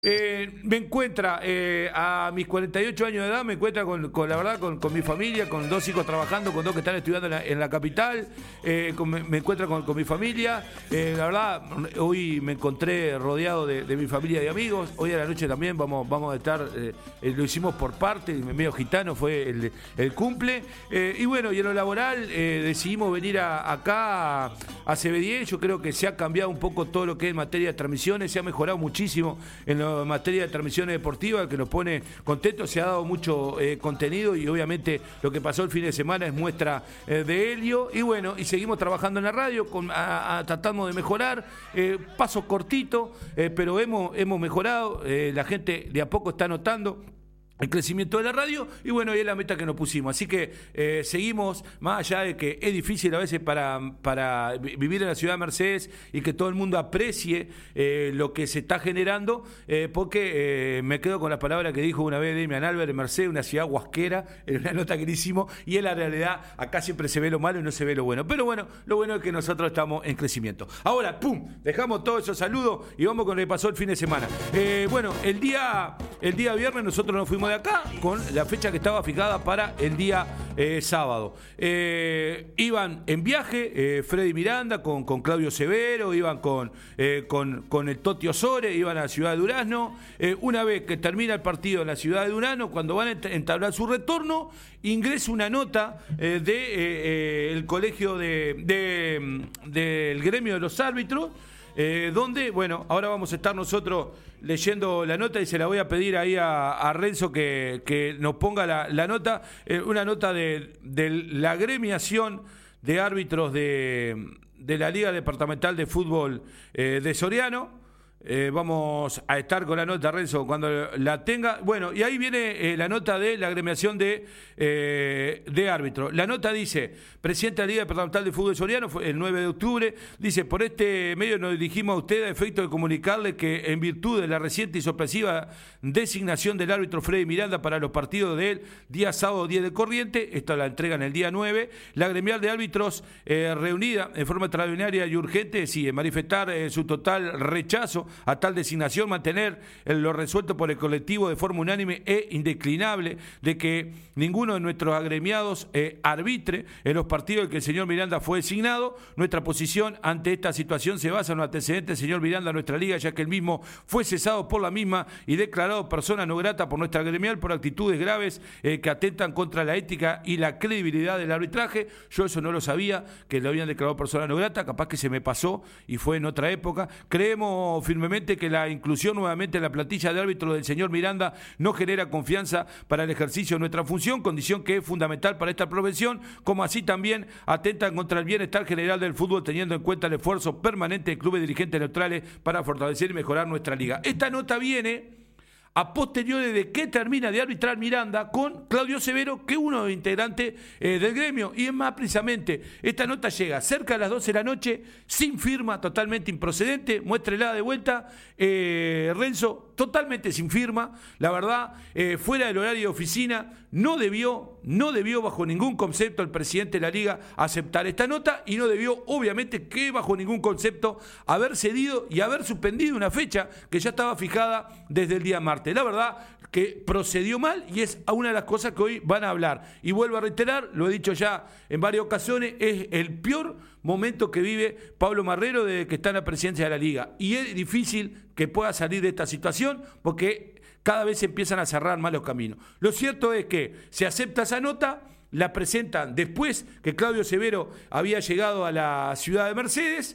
Me encuentra a mis 48 años de edad, me encuentra la verdad con mi familia, con dos hijos trabajando, con dos que están estudiando en la capital, me encuentra con mi familia. La verdad, hoy me encontré rodeado de mi familia y amigos. Hoy a la noche también vamos a estar, lo hicimos por parte, medio gitano fue el cumple. Y bueno, y en lo laboral decidimos venir acá a CB10. Yo creo que se ha cambiado un poco todo lo que es en materia de transmisiones, se ha mejorado muchísimo en materia de transmisiones deportivas, que nos pone contentos. Se ha dado mucho contenido y obviamente lo que pasó el fin de semana es muestra de ello. Y bueno, y seguimos trabajando en la radio, tratando de mejorar, pasos cortitos, pero hemos mejorado. La gente de a poco está notando el crecimiento de la radio y bueno, y es la meta que nos pusimos. Así que seguimos, más allá de que es difícil a veces para vivir en la ciudad de Mercedes y que todo el mundo aprecie lo que se está generando, porque me quedo con las palabras que dijo una vez Demian Albert: en Mercedes, una ciudad guasquera, en una nota que le hicimos, y en la realidad acá siempre se ve lo malo y no se ve lo bueno. Pero bueno, lo bueno es que nosotros estamos en crecimiento. Ahora, ¡pum!, dejamos todos esos saludos y vamos con lo que pasó el fin de semana. Bueno, el día viernes nosotros nos fuimos de acá con la fecha que estaba fijada para el día sábado. Iban en viaje Freddy Miranda con Claudio Severo, iban con el Toti Osore, iban a la ciudad de Durazno. Una vez que termina el partido en la ciudad de Durazno, cuando van a entablar su retorno, ingresa una nota del colegio del gremio de los árbitros, donde, bueno, ahora vamos a estar nosotros leyendo la nota y se la voy a pedir ahí a Renzo que nos ponga la nota, una nota de la agremiación de árbitros de la Liga Departamental de Fútbol de Soriano. Vamos a estar con la nota, Renzo, cuando la tenga. Bueno, y ahí viene la nota de la agremiación de árbitros. La nota dice: presidente de la Liga Departamental de Fútbol Soriano, fue el 9 de octubre, dice: por este medio nos dirigimos a usted a efecto de comunicarle que en virtud de la reciente y sorpresiva designación del árbitro Freddy Miranda para los partidos del día sábado 10 de corriente, esta la entregan el día 9, la gremial de árbitros reunida en forma extraordinaria y urgente decide manifestar su total rechazo a tal designación, mantener lo resuelto por el colectivo de forma unánime e indeclinable de que ninguno de nuestros agremiados arbitre en los partidos en que el señor Miranda fue designado. Nuestra posición ante esta situación se basa en los antecedentes del señor Miranda a nuestra liga, ya que el mismo fue cesado por la misma y declarado persona no grata por nuestra gremial por actitudes graves que atentan contra la ética y la credibilidad del arbitraje. Yo eso no lo sabía, que lo habían declarado persona no grata, capaz que se me pasó y fue en otra época. Creemos firmemente que la inclusión nuevamente en la plantilla de árbitros del señor Miranda no genera confianza para el ejercicio de nuestra función, condición que es fundamental para esta profesión, como así también atentan contra el bienestar general del fútbol, teniendo en cuenta el esfuerzo permanente de clubes dirigentes neutrales para fortalecer y mejorar nuestra liga. Esta nota viene a posteriori de que termina de arbitrar Miranda con Claudio Severo, que es uno de los integrantes del gremio. Y es más, precisamente, esta nota llega cerca de las 12 de la noche, sin firma, totalmente improcedente. Muéstrela de vuelta, Renzo, totalmente sin firma. La verdad, fuera del horario de oficina, no debió bajo ningún concepto el presidente de la liga aceptar esta nota, y no debió, obviamente, que bajo ningún concepto haber cedido y haber suspendido una fecha que ya estaba fijada desde el día martes. La verdad que procedió mal y es una de las cosas que hoy van a hablar. Y vuelvo a reiterar, lo he dicho ya en varias ocasiones, es el peor momento que vive Pablo Marrero desde que está en la presidencia de la liga. Y es difícil que pueda salir de esta situación porque cada vez se empiezan a cerrar más los caminos. Lo cierto es que se acepta esa nota, la presentan después que Claudio Severo había llegado a la ciudad de Mercedes.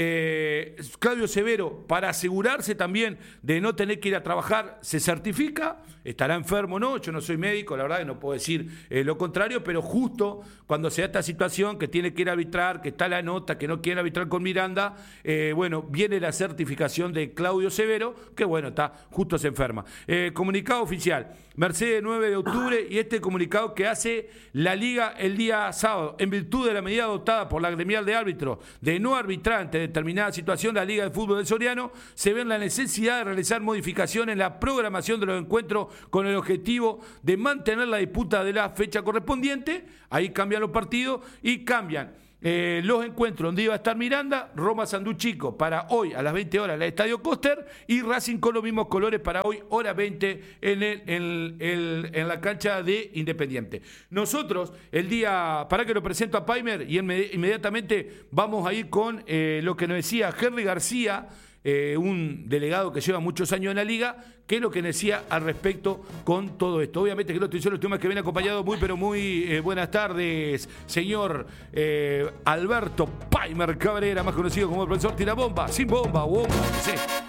Claudio Severo, para asegurarse también de no tener que ir a trabajar, se certifica. Estará enfermo o no, yo no soy médico, la verdad que no puedo decir lo contrario, pero justo cuando se da esta situación que tiene que ir a arbitrar, que está la nota, que no quiere arbitrar con Miranda, bueno, viene la certificación de Claudio Severo, que bueno, justo se enferma. Comunicado oficial, Mercedes 9 de octubre, y este comunicado que hace la liga el día sábado, en virtud de la medida adoptada por la gremial de árbitros de no arbitrar ante determinada situación, la Liga de Fútbol de Soriano se ve en la necesidad de realizar modificaciones en la programación de los encuentros con el objetivo de mantener la disputa de la fecha correspondiente. Ahí cambian los partidos y cambian los encuentros donde iba a estar Miranda, Roma Sanduchico para hoy a las 20 horas en el Estadio Coster y Racing con los mismos colores para hoy, hora 20 en la cancha de Independiente. Nosotros, el día, para que lo presento a Paimer y inmediatamente vamos a ir con lo que nos decía Henry García, un delegado que lleva muchos años en la liga, que es lo que decía al respecto con todo esto. Obviamente que los temas que viene acompañado muy buenas tardes, señor Alberto Paimer Cabrera, más conocido como el profesor Tirabomba, sin bomba, sí.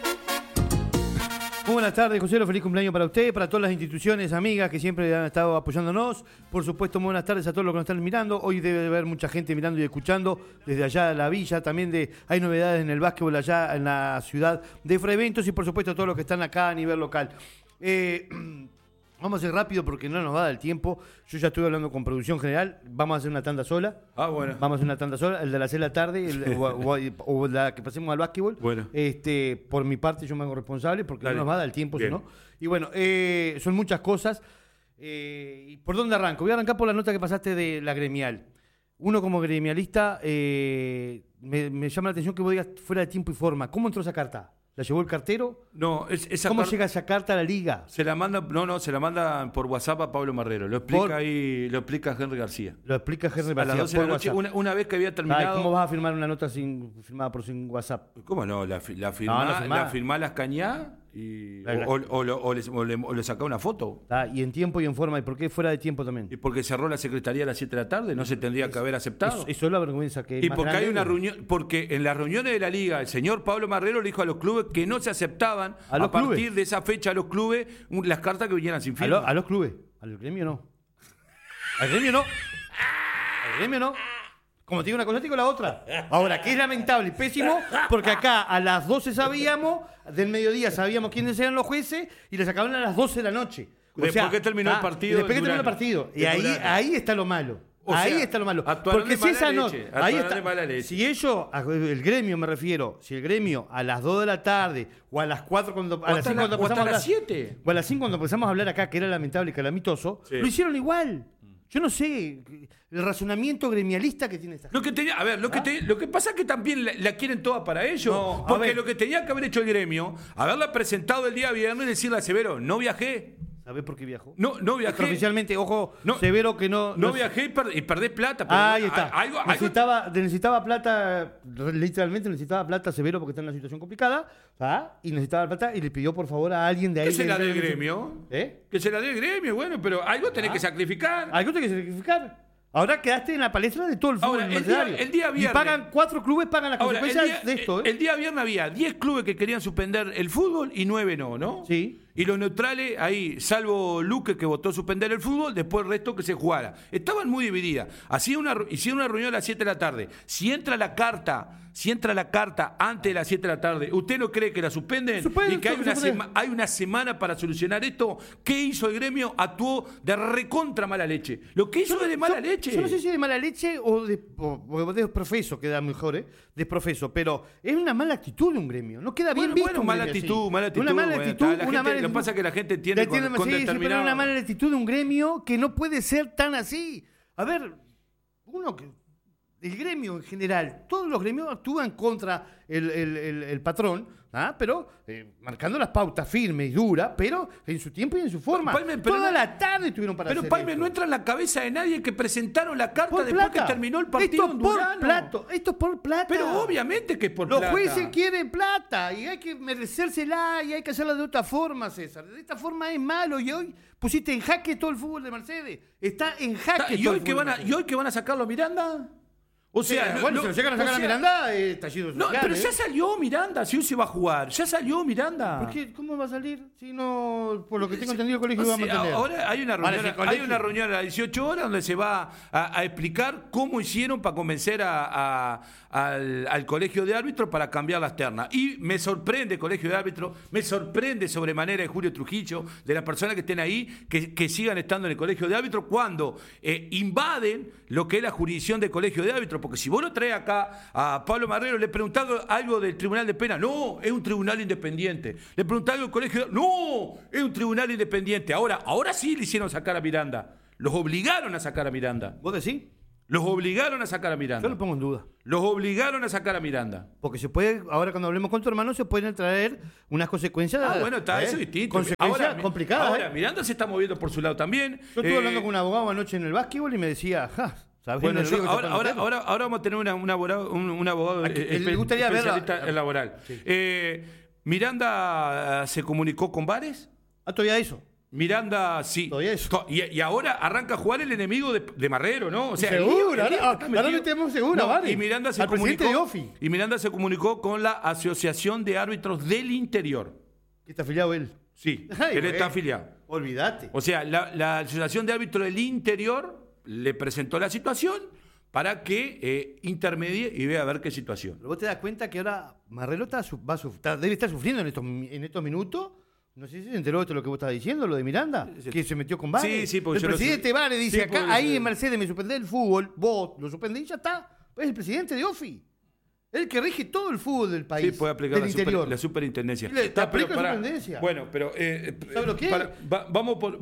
Muy buenas tardes, José, feliz cumpleaños para usted, para todas las instituciones, amigas que siempre han estado apoyándonos. Por supuesto, muy buenas tardes a todos los que nos están mirando. Hoy debe haber mucha gente mirando y escuchando desde allá de la villa. También hay novedades en el básquetbol allá en la ciudad de Freventos y por supuesto todos los que están acá a nivel local. Vamos a ser rápido porque no nos va a dar el tiempo. Yo ya estuve hablando con producción general. Vamos a hacer una tanda sola. Ah, bueno. Vamos a hacer una tanda sola. El de las 6 de la tarde o la que pasemos al básquetbol. Bueno. Por mi parte yo me hago responsable porque Dale. no nos va a dar el tiempo, si no. Y bueno, son muchas cosas. ¿Por dónde arranco? Voy a arrancar por la nota que pasaste de la gremial. Uno como gremialista me llama la atención que vos digas fuera de tiempo y forma. ¿Cómo entró esa carta? ¿La llevó el cartero? No, esa ¿Cómo llega esa carta a la liga? Se la manda por WhatsApp a Pablo Marrero. Lo explica Henry García. Lo explica Henry A las García 12 de la noche, una vez que había terminado. ¿Cómo vas a firmar una nota firmada sin WhatsApp? ¿Cómo no? La firmá, la escañá y o le sacá una foto. Y en tiempo y en forma. ¿Y por qué fuera de tiempo también? Y porque cerró la secretaría a las 7 de la tarde, no se tendría que haber aceptado. Eso es la vergüenza que y porque hay una reunión, porque en las reuniones de la liga el señor Pablo Marrero le dijo a los clubes que no se aceptaban a partir de esa fecha a los clubes las cartas que vinieran sin firma. A los clubes, al gremio no. Al gremio no. Al gremio no. Como te digo una cosa, te digo la otra. Ahora, que es lamentable y pésimo, porque acá a las 12 sabíamos, del mediodía sabíamos quiénes eran los jueces y les sacaban a las 12 de la noche. Después que terminó el partido. Después que terminó el partido. Y ahí está lo malo. Ahí está lo malo. Porque si esa noche, ahí está. Si ellos, el gremio me refiero, si el gremio a las 2 de la tarde o a las 4 a las 5 cuando empezamos a hablar, 7. O a las 5 cuando empezamos a hablar acá, que era lamentable y calamitoso, sí, lo hicieron igual. Yo no sé el razonamiento gremialista que tiene esta gente. Lo que pasa es que también la quieren toda para ellos. No, porque lo que tenía que haber hecho el gremio, haberla presentado el día viernes y decirle a Severo, no viajé. ¿Sabés por qué viajó? No viajé. Oficialmente, ojo, Severo que no viajé y perdés plata. Pero ahí está. Necesitaba plata, literalmente necesitaba plata Severo porque está en una situación complicada. Y necesitaba plata y le pidió por favor a alguien de ahí. ¿Que se la dé el gremio? Que se la dé el gremio, bueno, pero algo tenés que sacrificar. Algo tenés que sacrificar. Ahora quedaste en la palestra de todo el fútbol. Ahora, el día viernes. Y pagan 4 clubes, pagan las consecuencias de esto. El día viernes había 10 clubes que querían suspender el fútbol y 9 no. Sí. Y los neutrales, ahí, salvo Luque, que votó suspender el fútbol, después el resto que se jugara. Estaban muy divididas. Hicieron una reunión a las 7 de la tarde. Si entra la carta antes de las 7 de la tarde, ¿usted no cree que la suspenden? Y que hay una semana para solucionar esto. ¿Qué hizo el gremio? Actuó de recontra mala leche. Lo que hizo es de mala leche. Yo no sé si de mala leche o de desprofeso, queda mejor, desprofeso. Pero es una mala actitud de un gremio. No queda bien visto. Mala actitud. Una mala actitud. Lo que pasa es que la gente entiende con determinado... Sí, pero una mala actitud de un gremio que no puede ser tan así. A ver, el gremio en general, todos los gremios actúan contra el patrón, pero marcando las pautas firmes y duras, pero en su tiempo y en su forma. Toda la tarde estuvieron para hacer esto. Pero no entra en la cabeza de nadie que presentaron la carta después que terminó el partido en Durano. Esto es por plata. Pero obviamente que es por plata. Los jueces quieren plata y hay que merecérsela y hay que hacerla de otra forma, César. De esta forma es malo y hoy pusiste en jaque todo el fútbol de Mercedes. Está en jaque todo el fútbol. ¿Y hoy que van a sacarlo a Miranda? O sea, si lo llegan a sacar a Miranda, está chido. Pero ya salió Miranda, si hoy se va a jugar. Ya salió Miranda. ¿Por qué? ¿Cómo va a salir? Si no, por lo que tengo entendido, el colegio va a mantener. Ahora hay una reunión a las 18 horas donde se va a explicar cómo hicieron para convencer al colegio de árbitros para cambiar las ternas. Y me sorprende, colegio de árbitros, me sorprende sobremanera de Julio Trujillo, de las personas que estén ahí, que sigan estando en el colegio de árbitros cuando invaden lo que es la jurisdicción del colegio de árbitros. Porque si vos lo traes acá a Pablo Marrero, le preguntás algo del Tribunal de Pena, no, es un tribunal independiente. Le preguntás algo del colegio, no, es un tribunal independiente. Ahora sí le hicieron sacar a Miranda. Los obligaron a sacar a Miranda. ¿Vos decís? Los obligaron a sacar a Miranda. Yo lo pongo en duda. Los obligaron a sacar a Miranda. Porque se puede, ahora cuando hablemos con tu hermano, se pueden traer unas consecuencias. Bueno, está eso es distinto. Consecuencias complicadas. Ahora, Miranda se está moviendo por su lado también. Yo estuve hablando con un abogado anoche en el básquetbol y me decía, ¿sabes? Bueno, ahora vamos a tener un abogado le gustaría especialista en laboral. Sí. ¿Miranda se comunicó con Vares? Todavía eso. Miranda, sí. Todavía eso. Y ahora arranca a jugar el enemigo de Marrero, ¿no? O sea, seguro, ahora lo tenemos seguro, Vares. Y Miranda se comunicó con la Asociación de Árbitros del Interior. ¿Qué está afiliado él? Sí, él está afiliado. Olvídate. O sea, la Asociación de Árbitros del Interior le presentó la situación para que intermedie y vea a ver qué situación. Pero vos te das cuenta que ahora Marrero debe estar sufriendo en estos minutos. No sé si se enteró de lo que vos estabas diciendo, lo de Miranda, que se metió con Vares. Sí, porque el presidente Vares dice, acá, ahí en Mercedes me suspendés el fútbol, vos lo suspendés y ya está. Es el presidente de OFI. El que rige todo el fútbol del país. Sí, puede aplicar la superintendencia. Te aplica la superintendencia. Bueno, pero... ¿sabes lo que es? Vamos por...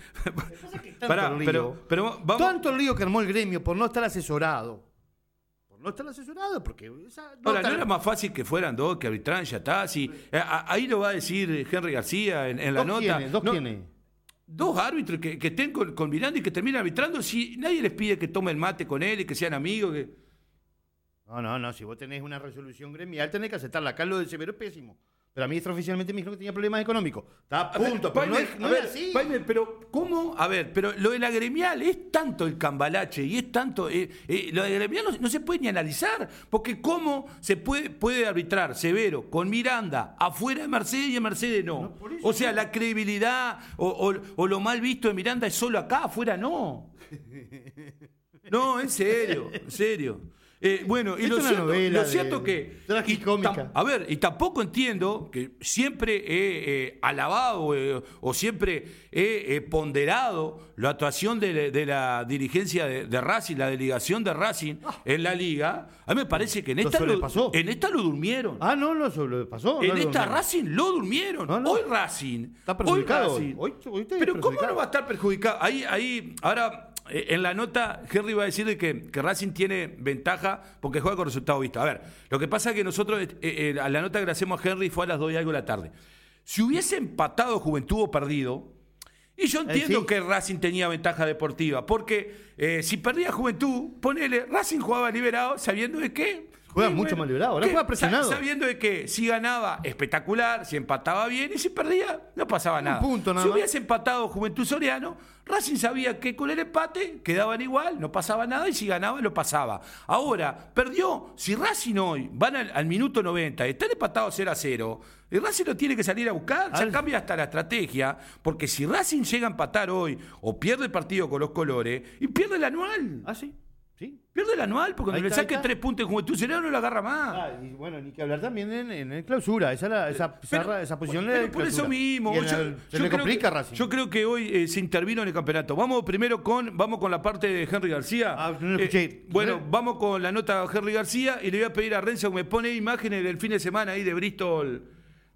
pero vamos... Tanto lío que armó el gremio por no estar asesorado. No están asesorados porque... no era más fácil que fueran dos, que arbitraran, ya está. Si, ahí lo va a decir Henry García en la nota. Dos árbitros que estén con Miranda y que terminen arbitrando, si nadie les pide que tomen mate con él y que sean amigos. No, si vos tenés una resolución gremial tenés que aceptarla. Acá lo de Severo es pésimo. Pero a mí extraoficialmente me dijeron que tenía problemas económicos. Está a punto, pero no es así. Pero, ¿cómo? A ver, pero lo de la gremial es tanto el cambalache y es tanto... lo de la gremial no se puede ni analizar, porque ¿cómo se puede arbitrar Severo con Miranda afuera de Mercedes y en Mercedes no? O sea, la credibilidad o lo mal visto de Miranda es solo acá, afuera no. No, en serio. Bueno, y lo cierto que... Tragicómica. A ver, y tampoco entiendo que siempre he alabado o siempre he ponderado la actuación de la dirigencia de Racing, la delegación de Racing en la Liga. A mí me parece que en esta lo durmieron. No solo pasó. En esta Racing lo durmieron. Hoy Racing... Está perjudicado. Hoy pero ¿cómo no va a estar perjudicado? Ahí, ahora... En la nota, Henry va a decir que Racing tiene ventaja porque juega con resultado visto. A ver, lo que pasa es que nosotros, a la nota que le hacemos a Henry fue a las 2 y algo de la tarde. Si hubiese empatado Juventud o perdido, y yo entiendo que Racing tenía ventaja deportiva, porque si perdía Juventud, ponele, Racing jugaba liberado sabiendo de qué. Juega mucho más liberado, ahora juega presionado. Sabiendo de que si ganaba, espectacular, si empataba bien, y si perdía, no pasaba nada. Si hubiese empatado Juventud Soriano, Racing sabía que con el empate quedaban igual, no pasaba nada, y si ganaba, lo pasaba. Ahora, perdió. Si Racing hoy van al minuto 90, están empatados 0-0, y Racing lo tiene que salir a buscar, ya cambia hasta la estrategia, porque si Racing llega a empatar hoy, o pierde el partido con los colores, y pierde el anual. Sí. Pierde el anual, porque cuando le saque 3 puntos en Juventud Soriano no lo agarra más. Y bueno, ni que hablar también en clausura. Esa posición pero por eso mismo. Se le complica a Racing. Yo creo que hoy se intervino en el campeonato. Vamos primero con la parte de Henry García. No escuché. Bueno, vamos con la nota de Henry García y le voy a pedir a Renzo que me pone imágenes del fin de semana ahí de Bristol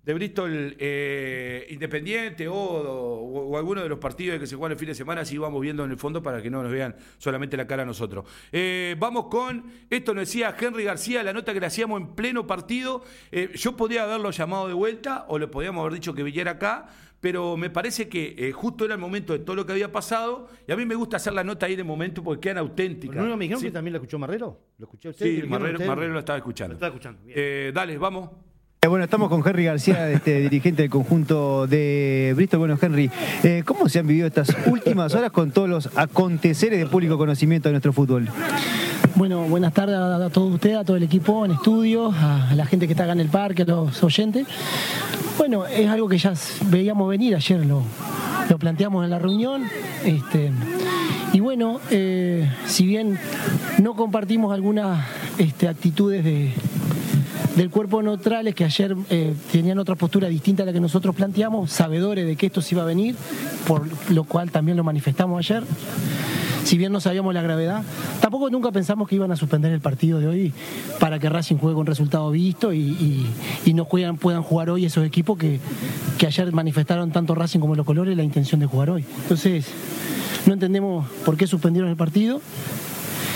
Independiente o alguno de los partidos que se juegan el fin de semana, así vamos viendo en el fondo para que no nos vean solamente la cara a nosotros. Vamos con, esto nos decía Henry García, la nota que le hacíamos en pleno partido. Yo podía haberlo llamado de vuelta o le podíamos haber dicho que viniera acá, pero me parece que justo era el momento de todo lo que había pasado y a mí me gusta hacer la nota ahí de momento porque quedan auténticas. ¿No me dijeron que también la escuchó Marrero? ¿Lo escuché usted? Sí, Marrero lo estaba escuchando. Bien. Dale, vamos. Bueno, estamos con Henry García, dirigente del conjunto de Bristol. Bueno, Henry, ¿cómo se han vivido estas últimas horas con todos los aconteceres de público conocimiento de nuestro fútbol? Bueno, buenas tardes a todos ustedes, a todo el equipo en estudio, a la gente que está acá en el parque, a los oyentes. Bueno, es algo que ya veíamos venir, ayer lo planteamos en la reunión. Y bueno, si bien no compartimos algunas actitudes del cuerpo neutrales que ayer tenían otra postura distinta a la que nosotros planteamos, sabedores de que esto se iba a venir, por lo cual también lo manifestamos ayer. Si bien no sabíamos la gravedad, tampoco nunca pensamos que iban a suspender el partido de hoy para que Racing juegue con resultado visto y no puedan jugar hoy esos equipos que ayer manifestaron tanto Racing como los colores la intención de jugar hoy. Entonces, no entendemos por qué suspendieron el partido.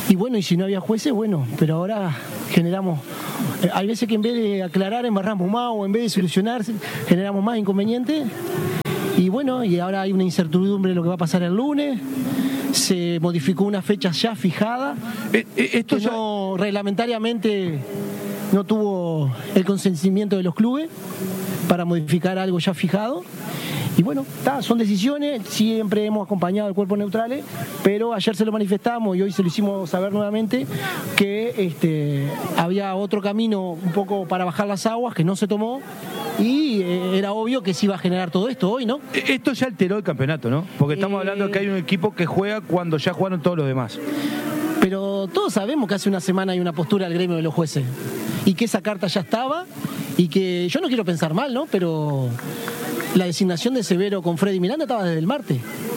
Y bueno, y si no había jueces, bueno, pero ahora generamos, hay veces que en vez de aclarar embarramos más, o en vez de solucionar generamos más inconvenientes. Y bueno, y ahora hay una incertidumbre de lo que va a pasar el lunes. Se modificó una fecha ya fijada. Esto ya no, reglamentariamente no tuvo el consentimiento de los clubes para modificar algo ya fijado. Y bueno, son decisiones, siempre hemos acompañado al cuerpo neutrales, pero ayer se lo manifestamos y hoy se lo hicimos saber nuevamente que había otro camino un poco para bajar las aguas que no se tomó y era obvio que se iba a generar todo esto hoy, ¿no? Esto ya alteró el campeonato, ¿no? Porque estamos hablando de que hay un equipo que juega cuando ya jugaron todos los demás. Pero todos sabemos que hace una semana hay una postura del gremio de los jueces y que esa carta ya estaba y que yo no quiero pensar mal, ¿no? Pero la designación de Severo con Freddy Miranda estaba desde el martes.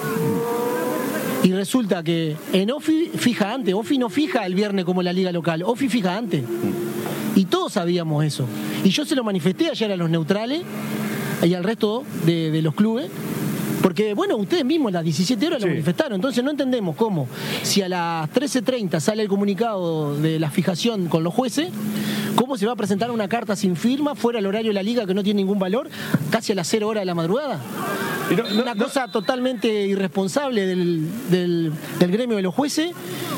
Y resulta que en OFI fija antes. OFI no fija el viernes como la liga local. OFI fija antes. Y todos sabíamos eso. Y yo se lo manifesté ayer a los neutrales y al resto de los clubes. Porque, bueno, ustedes mismos a las 17 horas lo manifestaron. Entonces no entendemos cómo, si a las 13:30 sale el comunicado de la fijación con los jueces, cómo se va a presentar una carta sin firma fuera del horario de la liga que no tiene ningún valor, casi a las 0 horas de la madrugada. Una cosa totalmente irresponsable del gremio de los jueces.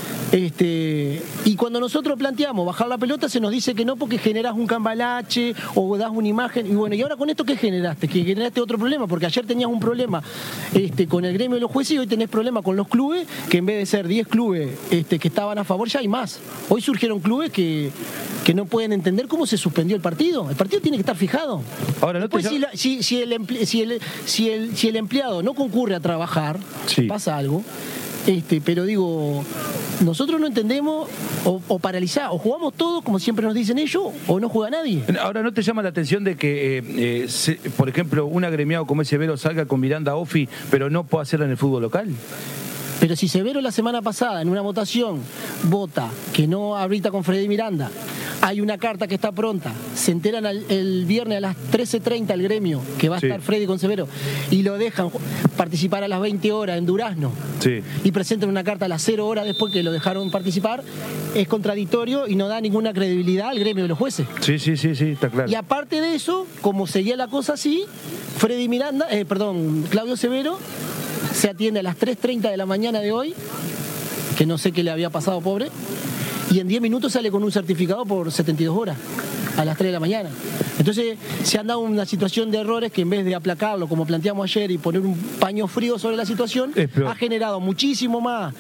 Y cuando nosotros planteamos bajar la pelota se nos dice que no porque generas un cambalache o das una imagen y bueno, y ahora con esto ¿qué generaste? Que generaste otro problema, porque ayer tenías un problema con el gremio de los jueces y hoy tenés problema con los clubes, que en vez de ser 10 clubes que estaban a favor ya hay más. Hoy surgieron clubes que no pueden entender cómo se suspendió el partido tiene que estar fijado. Ahora, después, si el empleado no concurre a trabajar, pasa algo. Pero digo, nosotros no entendemos o paralizar, o jugamos todos como siempre nos dicen ellos, o no juega nadie. Ahora, ¿no te llama la atención de que, por ejemplo, un agremiado como ese Severo salga con Miranda Offi, pero no pueda hacerlo en el fútbol local? Pero si Severo la semana pasada en una votación vota que no habilita con Freddy Miranda, hay una carta que está pronta, se enteran el viernes a las 13:30 el gremio que va a estar Freddy con Severo y lo dejan participar a las 20 horas en Durazno y presentan una carta a las 0 horas después que lo dejaron participar, es contradictorio y no da ninguna credibilidad al gremio de los jueces. Sí, está claro. Y aparte de eso, como seguía la cosa así, Claudio Severo se atiende a las 3:30 de la mañana de hoy, que no sé qué le había pasado, pobre, y en 10 minutos sale con un certificado por 72 horas, a las 3 de la mañana. Entonces se han dado una situación de errores que en vez de aplacarlo, como planteamos ayer, y poner un paño frío sobre la situación, ha generado muchísima más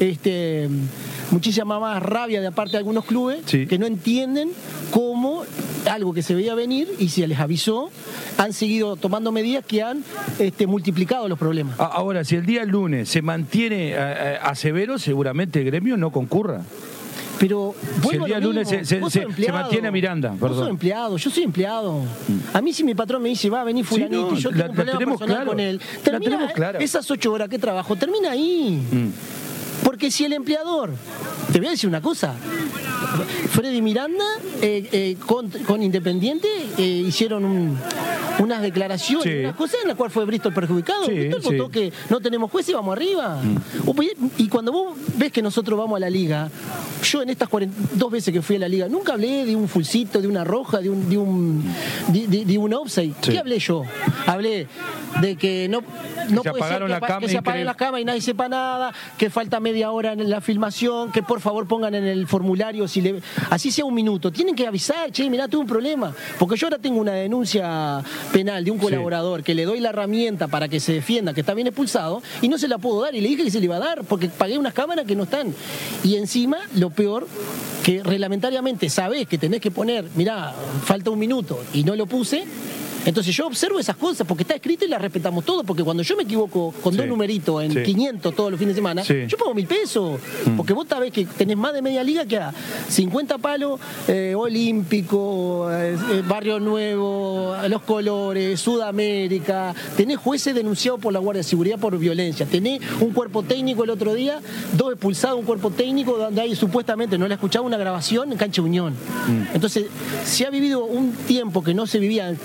rabia de parte de algunos clubes que no entienden cómo algo que se veía venir y se les avisó, han seguido tomando medidas que han multiplicado los problemas. Ahora, si el día lunes se mantiene a Severo, seguramente el gremio no concurra. Pero si el día lunes se mantiene a Miranda, perdón. Vos sos empleado, yo soy empleado. A mí si mi patrón me dice, va a venir fulanito y yo tengo un problema personal con él, termina esas 8 horas que trabajo, termina ahí. Porque si el empleador, te voy a decir una cosa, Freddy Miranda con Independiente hicieron unas declaraciones, unas cosas en las cuales fue Bristol perjudicado. Bristol votó que no tenemos jueces y vamos arriba. Y cuando vos ves que nosotros vamos a la liga, yo en estas 2 veces que fui a la liga, nunca hablé de un fulcito, de una roja, de un offside. ¿Qué hablé yo? Hablé de que no puede ser que se apaguen las cámaras y nadie sepa nada, que falta media hora en la filmación, que por favor pongan en el formulario, así sea 1 minuto, tienen que avisar, che, mirá, tuve un problema, porque yo ahora tengo una denuncia penal de un colaborador que le doy la herramienta para que se defienda, que está bien expulsado, y no se la puedo dar, y le dije que se le iba a dar, porque pagué unas cámaras que no están. Y encima, lo peor, que reglamentariamente sabés que tenés que poner, mirá, falta 1 minuto, y no lo puse. Entonces yo observo esas cosas porque está escrito y las respetamos todos, porque cuando yo me equivoco con 2 numeritos en 500 todos los fines de semana, yo pago 1.000 pesos, porque vos sabés que tenés más de media liga que a 50 palos, Olímpico, Barrio Nuevo, Los Colores, Sudamérica, tenés jueces denunciados por la Guardia de Seguridad por violencia, tenés un cuerpo técnico el otro día, 2 expulsados, un cuerpo técnico donde hay supuestamente, no le escuchaba, una grabación en Cancha Unión. Entonces, se ha vivido un tiempo que no se vivía, por lo menos en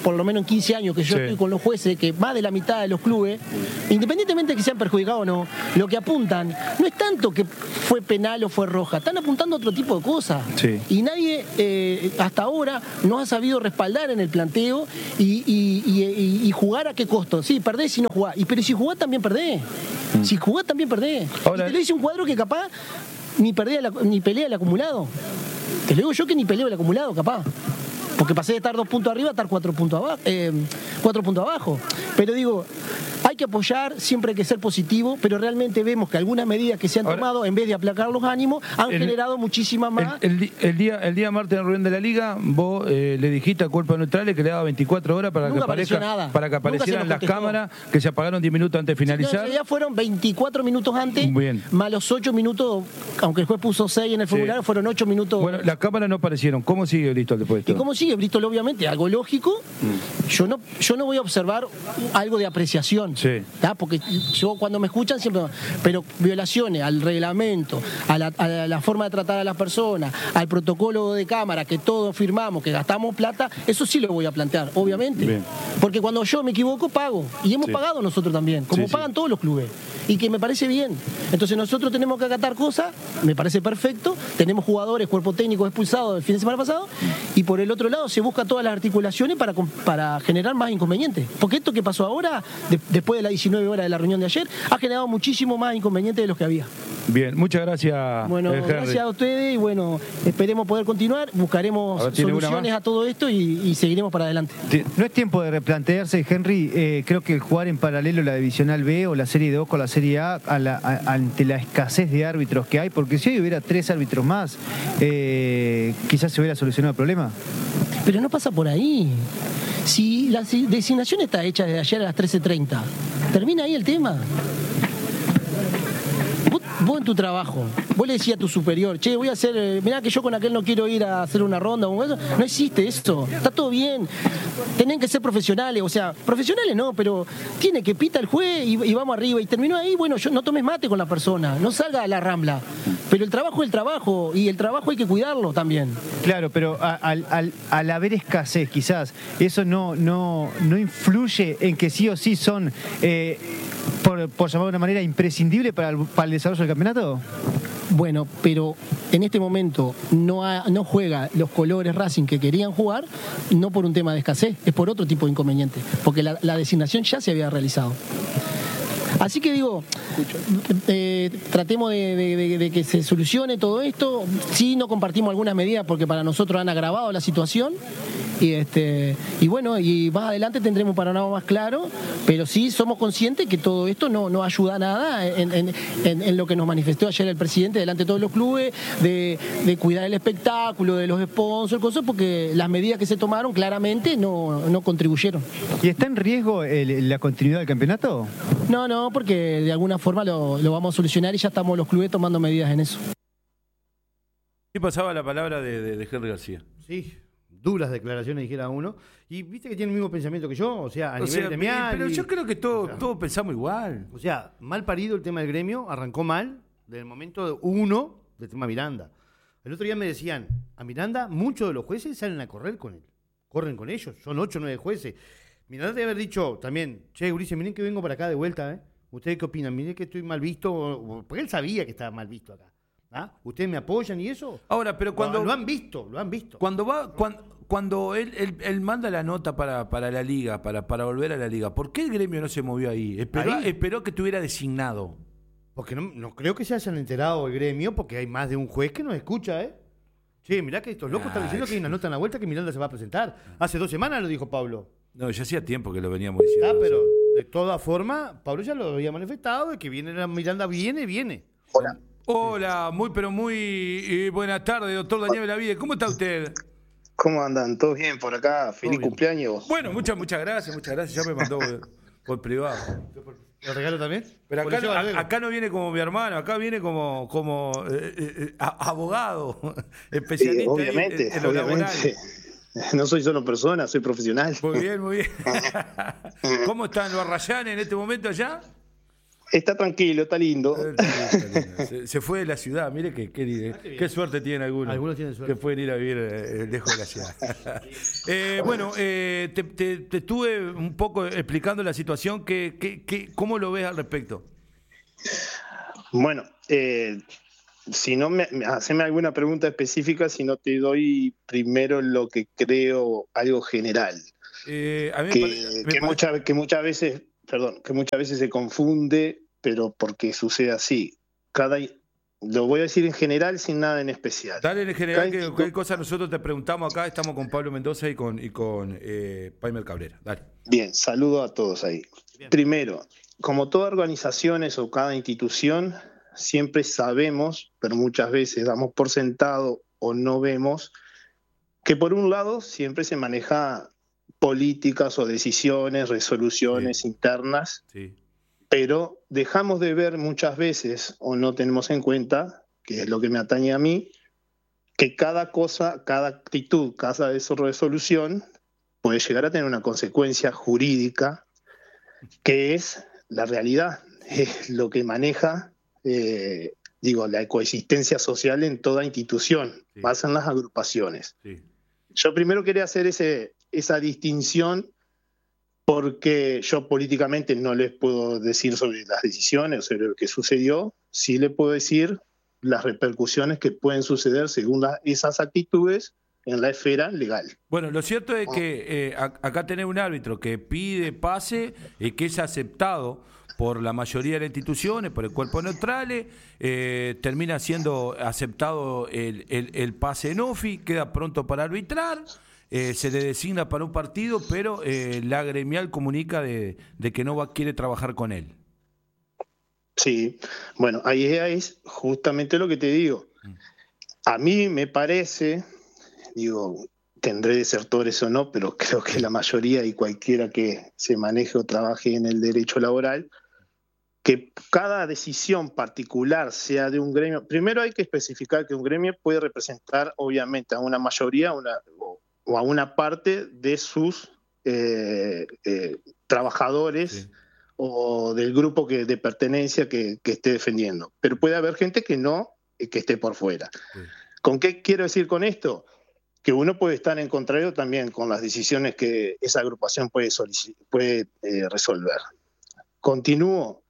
15 años que yo Sí. estoy con los jueces, que más de la mitad de los clubes, independientemente de que sean perjudicados o no, lo que apuntan no es tanto que fue penal o fue roja, están apuntando a otro tipo de cosas. Sí. Y nadie hasta ahora no ha sabido respaldar en el planteo y jugar a qué costo. Sí, perdés si no jugás. Pero si jugás también perdés. Si jugás también perdés. Ahora- Y te lo dice un cuadro que capaz ni pelea el acumulado. Te lo digo yo que ni peleo el acumulado, capaz. Porque pasé de estar 2 puntos arriba a estar 4 puntos abajo. Pero digo, hay que apoyar, siempre hay que ser positivo, pero realmente vemos que algunas medidas que se han Ahora- tomado, en vez de aplacar los ánimos, han generado muchísimas más. El día martes en la reunión de la Liga, vos le dijiste a Cuerpo Neutrales que le daba 24 horas para Nunca que apareció aparezca, nada. para que Nunca se aparecieran nos las contestó. cámaras, que se apagaron 10 minutos antes de No, en finalizar. realidad fueron 24 minutos antes, Bien. más los 8 minutos, aunque el juez puso 6 en el Sí. formulario, fueron 8 minutos. Bueno, las cámaras no aparecieron. ¿Cómo sigue Bristol después de ¿Y esto? cómo sigue Bristol? Obviamente, algo lógico. Yo no voy a observar algo de apreciación. Sí. ¿tá? Porque yo cuando me escuchan siempre... Pero violaciones al reglamento, a la forma de tratar a las personas, al protocolo de cámara, que todos firmamos, que gastamos plata, eso sí lo voy a plantear, obviamente. Bien. Porque cuando yo me equivoco, pago. Y hemos Sí. pagado nosotros también, como Sí, pagan todos los clubes. Y que me parece bien. Entonces nosotros tenemos que acatar cosas, me parece perfecto. Tenemos jugadores, cuerpo técnico expulsados el fin de semana pasado. Y por el otro lado se busca todas las articulaciones para generar más inconvenientes. Porque esto que pasó ahora, después de las 19 horas de la reunión de ayer, ha generado muchísimo más inconvenientes de los que había. Bien, muchas gracias. Bueno, Henry. gracias a ustedes y bueno, esperemos poder continuar, buscaremos A ver, ¿tiene una soluciones más? a todo esto y seguiremos para adelante. No es tiempo de replantearse, Henry. Creo que el jugar en paralelo la Divisional B o la Serie 2 con la Serie A ante la escasez de árbitros que hay, porque si hoy hubiera 3 árbitros más, quizás se hubiera solucionado el problema. Pero no pasa por ahí. Si la designación está hecha desde ayer a las 13:30, termina ahí el tema. Vos en tu trabajo, vos le decías a tu superior, che, voy a hacer, mirá que yo con aquel no quiero ir a hacer una ronda o eso. No existe eso, está todo bien. Tienen que ser profesionales, o sea, profesionales no, pero tiene que pita el juez y vamos arriba. Y terminó ahí, bueno, yo no tomes mate con la persona, no salga a la rambla. Pero el trabajo es el trabajo y el trabajo hay que cuidarlo también. Claro, pero al haber escasez, quizás, eso no influye en que sí o sí son, por llamar de una manera, imprescindibles para el desarrollo del campeonato. Bueno, pero en este momento no juega los colores Racing que querían jugar, no por un tema de escasez, es por otro tipo de inconveniente, porque la designación ya se había realizado. Así que digo, tratemos de que se solucione todo esto. Sí, no compartimos algunas medidas porque para nosotros han agravado la situación. Y bueno, y más adelante tendremos un panorama más claro, pero sí somos conscientes que todo esto no ayuda a nada en lo que nos manifestó ayer el presidente delante de todos los clubes, de cuidar el espectáculo, de los sponsors, cosas, porque las medidas que se tomaron claramente no contribuyeron. ¿Y está en riesgo la continuidad del campeonato? No, porque de alguna forma lo vamos a solucionar y ya estamos los clubes tomando medidas en eso. ¿Qué pasaba la palabra de Henry García? Sí, duras declaraciones, dijera uno. Y viste que tiene el mismo pensamiento que yo, o sea, a O nivel sea, gremial. pero y- yo creo que todos pensamos igual. O sea, mal parido el tema del gremio, arrancó mal desde el momento 1 del tema Miranda. El otro día me decían, a Miranda muchos de los jueces salen a correr con él. Corren con ellos, son 8 o 9 jueces. Miranda debe haber dicho también, che, Ulises, miren que vengo para acá de vuelta, ¿eh? ¿Ustedes qué opinan? Miren que estoy mal visto, porque él sabía que estaba mal visto acá. ¿Ah? ¿Ustedes me apoyan y eso? Ahora, pero cuando Lo han visto, lo han visto. cuando él manda la nota para la liga, para volver a la liga, ¿por qué el gremio no se movió ahí? Esperó que estuviera designado. Porque no creo que se hayan enterado el gremio, porque hay más de un juez que nos escucha, ¿eh? Che, mirá que estos locos están diciendo que hay una nota en la vuelta que Miranda se va a presentar. Hace 2 semanas lo dijo Pablo. No, ya hacía tiempo que lo veníamos diciendo. Pero de todas formas, Pablo ya lo había manifestado, de que Miranda viene. Hola, muy buenas tardes, doctor Daniel Belavide. ¿Cómo está usted? ¿Cómo andan? ¿Todos bien por acá? Feliz bien. cumpleaños. Bueno, muchas gracias. Ya me mandó por privado. ¿Lo regalo también? Pero Por eso lo acá no viene como mi hermano, acá viene como abogado, especialista Sí, obviamente, en lo laboral. obviamente. No soy solo persona, soy profesional. Muy bien. ¿Cómo están los Arrayanes en este momento allá? Está tranquilo, está lindo. Se fue de la ciudad, mire qué suerte tienen algunos. Algunos tienen suerte. Que pueden ir a vivir lejos de la ciudad. Bueno, te estuve un poco explicando la situación. ¿Cómo lo ves al respecto? Bueno, si no haceme alguna pregunta específica, si no te doy primero lo que creo, algo general. A mí que muchas veces se confunde, pero porque sucede así. Lo voy a decir en general sin nada en especial. Dale en general, que cualquier cosa nosotros te preguntamos acá. Estamos con Pablo Mendoza y con Paimer Cabrera. Dale. Bien, saludo a todos ahí. Bien. Primero, como todas organizaciones o cada institución, siempre sabemos, pero muchas veces damos por sentado o no vemos, que por un lado siempre se maneja políticas o decisiones, resoluciones internas, pero dejamos de ver muchas veces o no tenemos en cuenta, que es lo que me atañe a mí, que cada cosa, cada actitud, cada resolución puede llegar a tener una consecuencia jurídica, que es la realidad, es lo que maneja, la coexistencia social en toda institución, más en las agrupaciones. Yo primero quería hacer esa distinción, porque yo políticamente no les puedo decir sobre las decisiones o sobre lo que sucedió, sí le puedo decir las repercusiones que pueden suceder según esas actitudes en la esfera legal. Bueno, lo cierto es que acá tenés un árbitro que pide pase y que es aceptado por la mayoría de las instituciones, por el cuerpo neutral, termina siendo aceptado el pase en OFI, queda pronto para arbitrar. Se le designa para un partido, pero la gremial comunica de que no quiere trabajar con él. Sí, bueno, ahí es justamente lo que te digo. A mí me parece, tendré desertores o no, pero creo que la mayoría y cualquiera que se maneje o trabaje en el derecho laboral, que cada decisión particular sea de un gremio. Primero hay que especificar que un gremio puede representar obviamente a una mayoría o a una parte de sus trabajadores o del grupo de pertenencia que esté defendiendo. Pero puede haber gente que no, que esté por fuera. ¿Con qué quiero decir con esto? Que uno puede estar en contrario también con las decisiones que esa agrupación puede resolver. Continúo.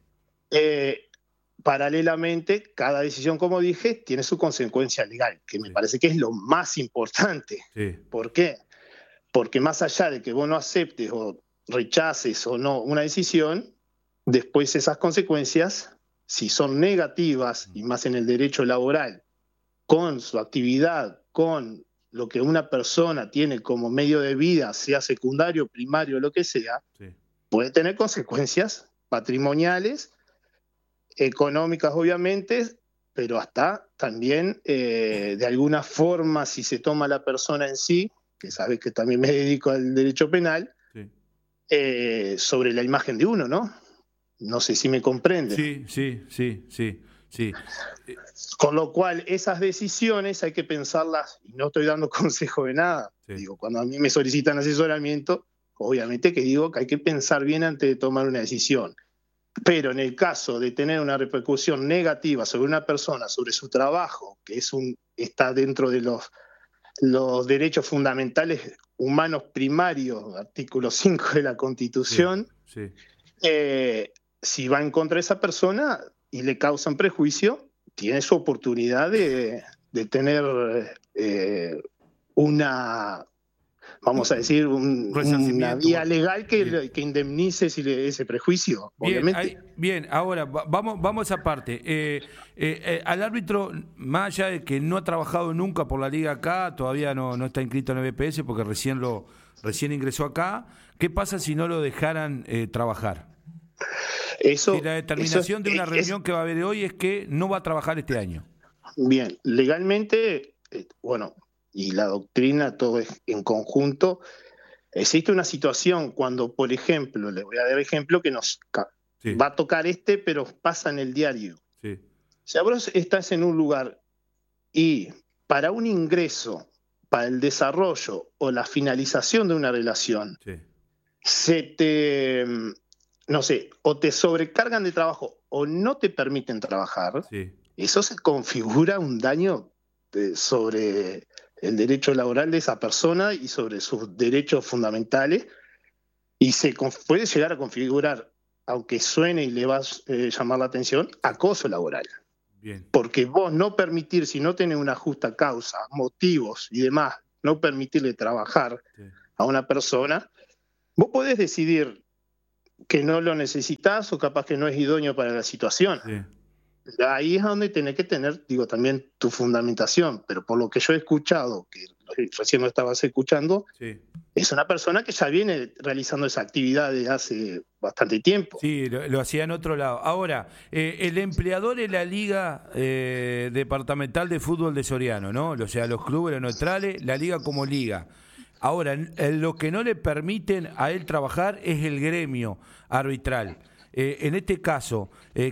Paralelamente, cada decisión, como dije, tiene su consecuencia legal, que me parece que es lo más importante. ¿Por qué? Porque más allá de que vos no aceptes o rechaces o no una decisión, después esas consecuencias, si son negativas, y más en el derecho laboral, con su actividad, con lo que una persona tiene como medio de vida, sea secundario, primario, lo que sea, puede tener consecuencias patrimoniales, económicas obviamente, pero hasta también de alguna forma, si se toma la persona en sí, que sabes que también me dedico al derecho penal, sobre la imagen de uno, ¿no? No sé si me comprende. Sí. Con lo cual, esas decisiones hay que pensarlas, y no estoy dando consejo de nada. Cuando a mí me solicitan asesoramiento, obviamente que digo que hay que pensar bien antes de tomar una decisión. Pero en el caso de tener una repercusión negativa sobre una persona, sobre su trabajo, que está dentro de los derechos fundamentales humanos primarios, artículo 5 de la Constitución, si va en contra de esa persona y le causan prejuicio, tiene su oportunidad de tener vamos a decir, una vía legal que indemnice ese prejuicio, obviamente. Bien, ahora vamos a esa parte. Al árbitro, más allá de que no ha trabajado nunca por la liga acá, todavía no está inscrito en el BPS porque recién ingresó acá, ¿qué pasa si no lo dejaran trabajar? La determinación de una reunión que va a haber hoy es que no va a trabajar este año. Bien, legalmente, y la doctrina, todo es en conjunto. Existe una situación cuando, por ejemplo, le voy a dar ejemplo que nos va a tocar pero pasa en el diario. O sea, vos estás en un lugar y para un ingreso, para el desarrollo o la finalización de una relación, se te no sé, o te sobrecargan de trabajo o no te permiten trabajar, Sí. eso se configura un daño sobre el derecho laboral de esa persona y sobre sus derechos fundamentales, y puede llegar a configurar, aunque suene y le va a llamar la atención, acoso laboral. Bien. Porque vos no permitir, si no tenés una justa causa, motivos y demás, no permitirle trabajar Sí. a una persona, vos podés decidir que no lo necesitas o capaz que no es idóneo para la situación. Sí. Ahí es donde tenés que tener, digo, también tu fundamentación, pero por lo que yo he escuchado, que recién lo estabas escuchando, Sí. es una persona que ya viene realizando esa actividad desde hace bastante tiempo. Sí, lo hacía en otro lado. Ahora, el empleador es la Liga Departamental de Fútbol de Soriano, ¿no? O sea, los clubes, los neutrales, la Liga como liga. Ahora, lo que no le permiten a él trabajar es el gremio arbitral. En este caso,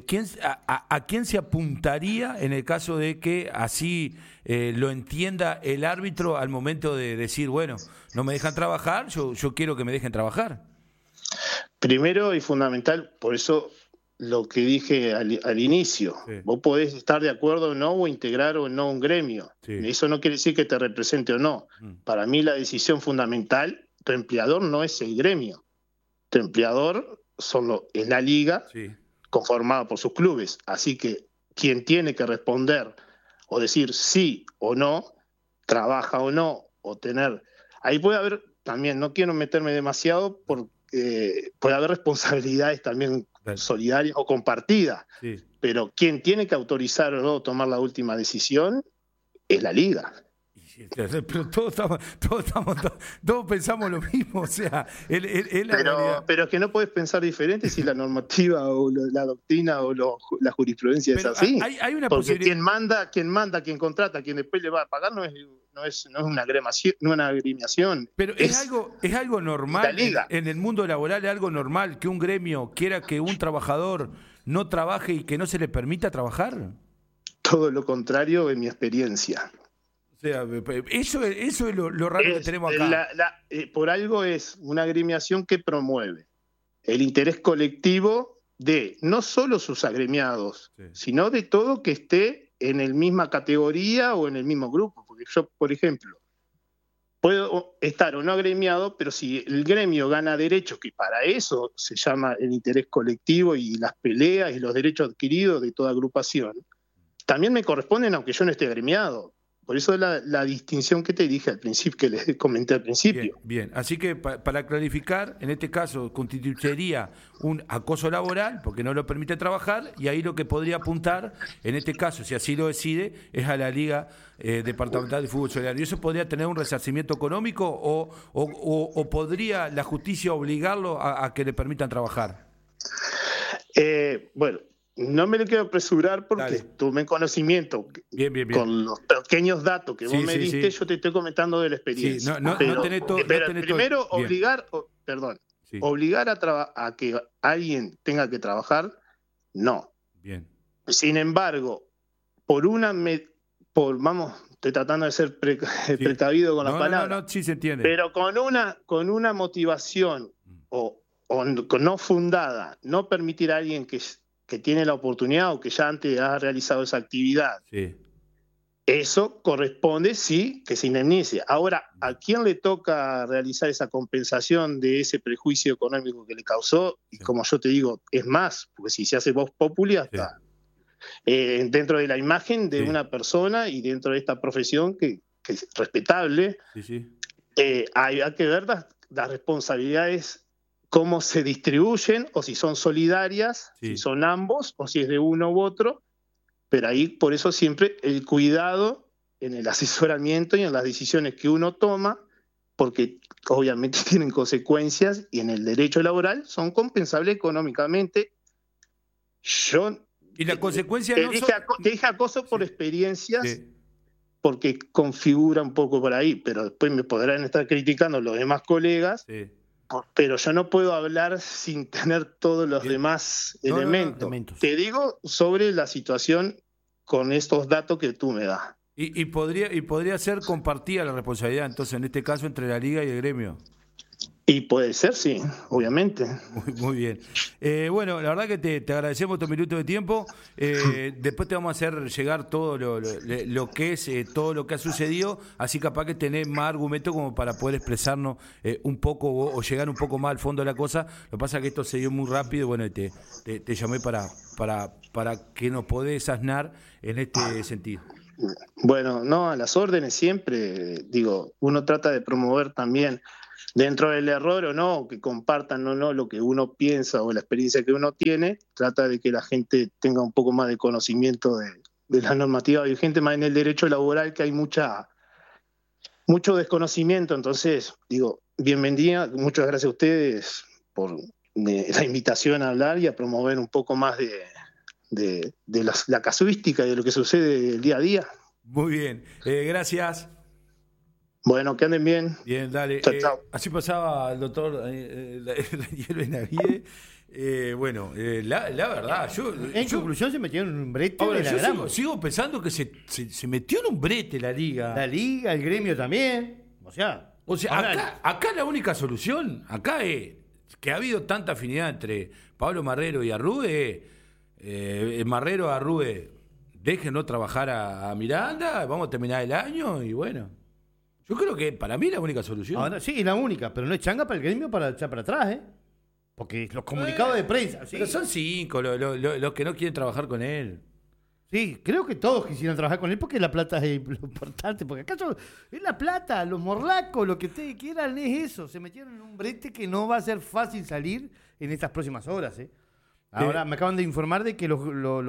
¿a quién se apuntaría en el caso de que así lo entienda el árbitro al momento de decir, bueno, no me dejan trabajar, yo quiero que me dejen trabajar? Primero y fundamental, por eso lo que dije al inicio, Sí. vos podés estar de acuerdo o no, o integrar o no un gremio. Sí. Eso no quiere decir que te represente o no. Para mí la decisión fundamental, tu empleador no es el gremio. Tu empleador es la liga, Sí. conformada por sus clubes. Así que quien tiene que responder o decir sí o no, trabaja o no, o tener... Ahí puede haber también, no quiero meterme demasiado, porque puede haber responsabilidades también Claro. solidarias o compartidas, Sí. pero quien tiene que autorizar o no tomar la última decisión es la liga. Pero todos pensamos lo mismo, o sea, es la realidad. Pero es que no puedes pensar diferente si la normativa o la doctrina o la jurisprudencia Pero es así. hay una Porque posibilidad. quien manda, quien contrata, quien después le va a pagar no es una agremiación. Pero es algo normal la liga. en el mundo laboral, es algo normal que un gremio quiera que un trabajador no trabaje y que no se le permita trabajar. Todo lo contrario en mi experiencia. O sea, eso es lo raro que tenemos acá. Por algo es una agremiación que promueve el interés colectivo de no solo sus agremiados, Sí. sino de todo que esté en la misma categoría o en el mismo grupo. Porque yo, por ejemplo, puedo estar o no agremiado, pero si el gremio gana derechos, que para eso se llama el interés colectivo y las peleas y los derechos adquiridos de toda agrupación, también me corresponden aunque yo no esté agremiado. Por eso es la distinción que te dije al principio, que les comenté al principio. Bien. Así que para clarificar, en este caso constituiría un acoso laboral porque no lo permite trabajar, y ahí lo que podría apuntar, en este caso, si así lo decide, es a la Liga Departamental de Fútbol Solidario. ¿Y eso podría tener un resarcimiento económico o podría la justicia obligarlo a que le permitan trabajar? Bueno, no me lo quiero apresurar porque Dale. tomé conocimiento. Bien. Con los pequeños datos que vos Sí, me sí, diste, sí. yo te estoy comentando de la experiencia. Sí, no tenés todo. Pero primero, Bien. Sí. obligar a que alguien tenga que trabajar, no. Bien. Sin embargo, estoy tratando de ser precavido con la palabra. No, sí se entiende. Pero con una motivación o no fundada, no permitir a alguien que tiene la oportunidad o que ya antes ha realizado esa actividad, Sí. eso corresponde, sí, que se indemnice. Ahora, ¿a quién le toca realizar esa compensación de ese prejuicio económico que le causó? Y como yo te digo, es más, porque si se hace vox populi hasta dentro de la imagen de una persona y dentro de esta profesión que es respetable, Sí. hay que ver las responsabilidades, cómo se distribuyen, o si son solidarias, si son ambos, o si es de uno u otro, pero ahí por eso siempre el cuidado en el asesoramiento y en las decisiones que uno toma, porque obviamente tienen consecuencias y en el derecho laboral son compensables económicamente. Y la consecuencia te dije acoso por experiencias, porque configura un poco por ahí, pero después me podrán estar criticando los demás colegas. Sí. Pero yo no puedo hablar sin tener todos los demás elementos. Te digo sobre la situación con estos datos que tú me das. Y podría ser compartida la responsabilidad, entonces, en este caso, entre la Liga y el gremio. Y puede ser, sí, obviamente. Muy bien. Bueno, la verdad que te agradecemos estos minutos de tiempo. Después te vamos a hacer llegar todo lo que es, todo lo que ha sucedido, así capaz que tenés más argumentos como para poder expresarnos un poco o llegar un poco más al fondo de la cosa. Lo que pasa es que esto se dio muy rápido y bueno, te llamé para que nos podés asnar en este sentido. Bueno, no, a las órdenes siempre, digo, uno trata de promover también dentro del error o no, que compartan o no lo que uno piensa o la experiencia que uno tiene, trata de que la gente tenga un poco más de conocimiento de la normativa vigente, más en el derecho laboral que hay mucho desconocimiento. Entonces, digo, bienvenida, muchas gracias a ustedes por la invitación a hablar y a promover un poco más de la casuística y de lo que sucede el día a día. Muy bien, gracias. Bueno, que anden bien. Bien, dale. Chao, chao. Así pasaba el doctor Daniel Benavides. Bueno, la verdad, En conclusión se metió en un brete ahora, de la yo gran. sigo pensando que se metió en un brete la liga. La liga, el gremio también. O sea, ahora, acá la única solución, acá es que ha habido tanta afinidad entre Pablo Marrero y Arrude. Marrero, Arrude, déjenlo trabajar a Miranda, vamos a terminar el año y bueno. Yo creo que para mí es la única solución. ahora sí, la única, pero no es changa para el gremio para echar para atrás, ¿eh? Porque los comunicados de prensa. Sí. Pero son 5 los que no quieren trabajar con él. Sí, creo que todos quisieran trabajar con él porque la plata es lo importante. Porque acaso es la plata, los morlacos, lo que ustedes quieran es eso. Se metieron en un brete que no va a ser fácil salir en estas próximas horas, ¿eh? Ahora me acaban de informar de que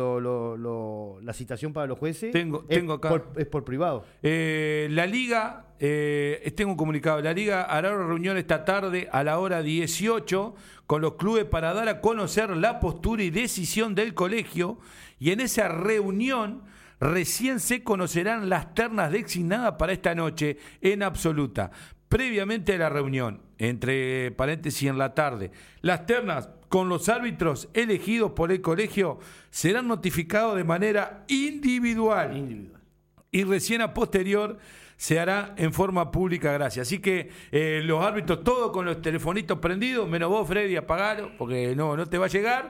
la citación para los jueces tengo acá. Es por privado. La Liga, tengo un comunicado, la Liga hará una reunión esta tarde a la hora 18 con los clubes para dar a conocer la postura y decisión del colegio y en esa reunión recién se conocerán las ternas designadas para esta noche en absoluta. Previamente a la reunión, entre paréntesis en la tarde, las ternas con los árbitros elegidos por el colegio serán notificados de manera individual. Y recién a posterior se hará en forma pública, gracias. Así que los árbitros todos con los telefonitos prendidos, menos vos, Freddy, apagalo, porque no te va a llegar.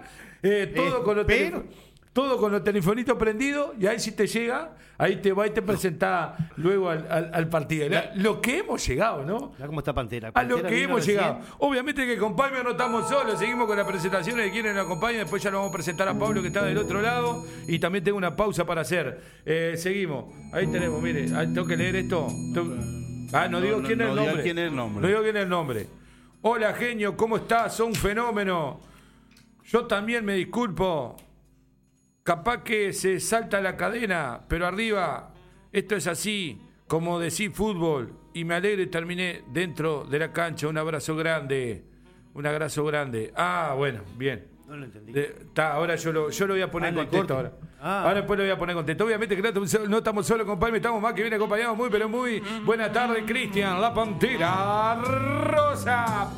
Todo con los telefonitos prendidos y ahí si te llega, ahí te va y te presenta luego al partido. Lo que hemos llegado, ¿no? Mirá cómo está Pantera. A lo que hemos llegado. Obviamente que con Palme no estamos solos, seguimos con las presentaciones de quienes nos acompañan, después ya lo vamos a presentar a Pablo que está del otro lado y también tengo una pausa para hacer. Seguimos. Ahí tenemos, mire, tengo que leer esto. No digo quién es el nombre. No digo quién es el nombre. Hola, genio, ¿cómo estás? Sos un fenómeno. Yo también me disculpo. Capaz que se salta la cadena, pero arriba, esto es así, como decir fútbol, y me alegro y terminé dentro de la cancha. Un abrazo grande, Ah, bueno, bien. No lo entendí. Ahora yo lo voy a poner en contexto ahora. Ahora después lo voy a poner en contexto. Obviamente que no estamos solo con Palme, estamos más que bien acompañados. Muy buena tarde, Cristian, la Pantera Rosa.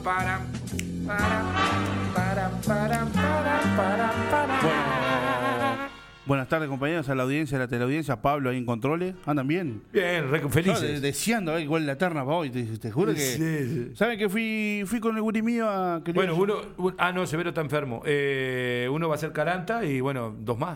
Buenas tardes, compañeros, a la audiencia, a la teleaudiencia, Pablo ahí en controles. ¿Andan bien? Bien, felices. No, deseando ver igual la terna para hoy, te juro que... Sí. ¿Saben que fui con el gurí mío a... Bueno, no, Severo está enfermo. Uno va a ser Caranta y, bueno, 2 más.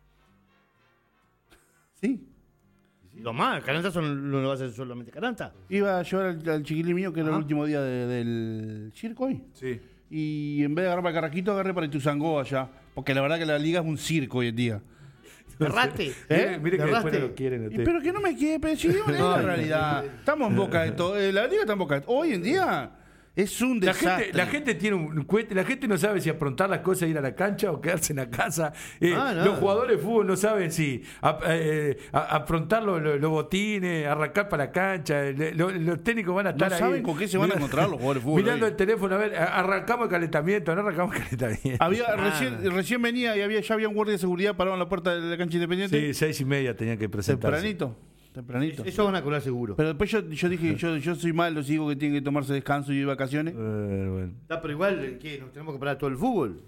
¿Sí? Dos más, Caranta no lo va a hacer solamente Caranta. Iba a llevar al chiquilín mío, que era el último día del circo hoy. Sí. Y en vez de agarrar para el Carraquito, agarré para Ituzangó allá. Porque la verdad que la liga es un circo hoy en día. Erraste. Mire que después no lo quieren. Pero que no me quiere, pero si es la realidad. Estamos en boca de todo. La liga está en boca de todo. Hoy en día es un desastre. La gente tiene un cuete, la gente no sabe si afrontar las cosas, ir a la cancha o quedarse en la casa. No. Los jugadores de fútbol no saben si afrontar los botines, arrancar para la cancha. Los técnicos van a estar ahí. No saben con qué se van a encontrar los jugadores de fútbol. Mirando el teléfono, a ver, arrancamos el calentamiento, no arrancamos el calentamiento. Recién venía y ya había un guardia de seguridad parado en la puerta de la cancha Independiente. Sí, 6:30 tenían que presentarse. Tempranito. Eso van a cobrar seguro. Pero después yo dije, yo soy malo, digo que tienen que tomarse descanso y vacaciones. Bueno. Pero igual, ¿qué? ¿Nos tenemos que parar todo el fútbol?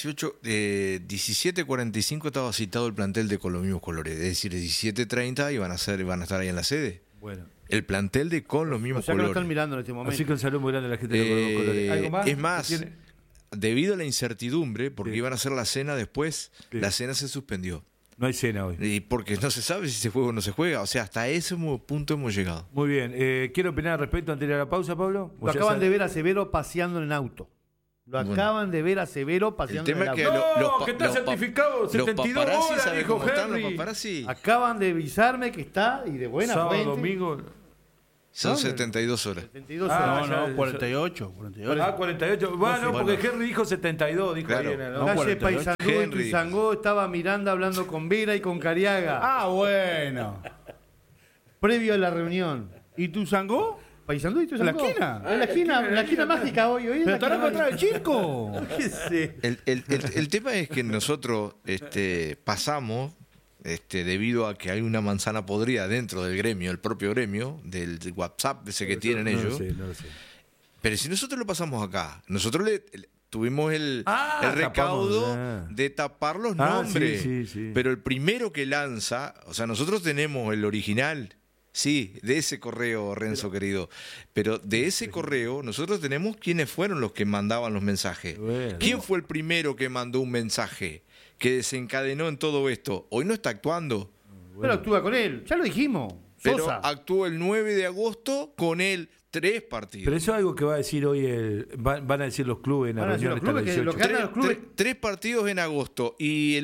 17:45 estaba citado el plantel de Colombinos Colores, es decir, 17:30 y van a estar ahí en la sede. Bueno. el plantel de con los mismos O sea que lo colores. están mirando en este momento. Así que un saludo muy grande a la gente de los colores. ¿Algo más? Es más, ¿Tiene? debido a la incertidumbre, porque Sí. iban a hacer la cena después, Sí. la cena se suspendió. No hay cena hoy. Y porque no se sabe si se juega o no se juega. O sea, hasta ese punto hemos llegado. Muy bien. ¿Quiero opinar al respecto antes de ir a la pausa, Pablo? Lo acaban de ver a Severo paseando en auto. Lo Bueno. acaban de ver a Severo paseando El tema en es auto. que No, que está certificado 72 paparazzi, horas, ¿sabe dijo cómo están los Henry. paparazzi? Acaban de avisarme que está y de buena Sábado, fuente. domingo. Son ¿No? 72 horas. 72 Ah, horas. No, ya, 48. Ah, 48. Bueno, Bueno. porque Henry dijo 72, dijo Claro. ahí en el- No, Calle 48. Paysandú en Henry. Tuzangó estaba Miranda hablando con Vera y con Cariaga. Ah, bueno. Previo a la reunión. ¿Y tu Sangó? Paysandú y Tuzangó. ¿En la esquina? En la esquina mágica hoy. Hoy es Pero la estará esquina atrás del circo. mágica. ¿Qué sé? El tema es que nosotros pasamos, debido a que hay una manzana podrida dentro del gremio, el propio gremio, del WhatsApp ese que tienen No ellos. lo sé, no lo sé. Pero si nosotros lo pasamos acá, nosotros tuvimos el recaudo tapamos, de tapar los Ah, nombres. sí. Pero el primero que lanza, o sea, nosotros tenemos el original, sí, de ese correo, Renzo querido. Pero de ese correo, nosotros tenemos quiénes fueron los que mandaban los mensajes. Bueno. ¿Quién fue el primero que mandó un mensaje que desencadenó en todo esto? Hoy no está actuando. Pero actúa con él. Ya lo dijimos. Pero Sosa. actuó el 9 de agosto con él 3 partidos. Pero eso es algo que va a decir hoy van a decir los clubes en la Van a decir reunión los esta clubes que 18. lo que hagan los clubes. 3 partidos en agosto y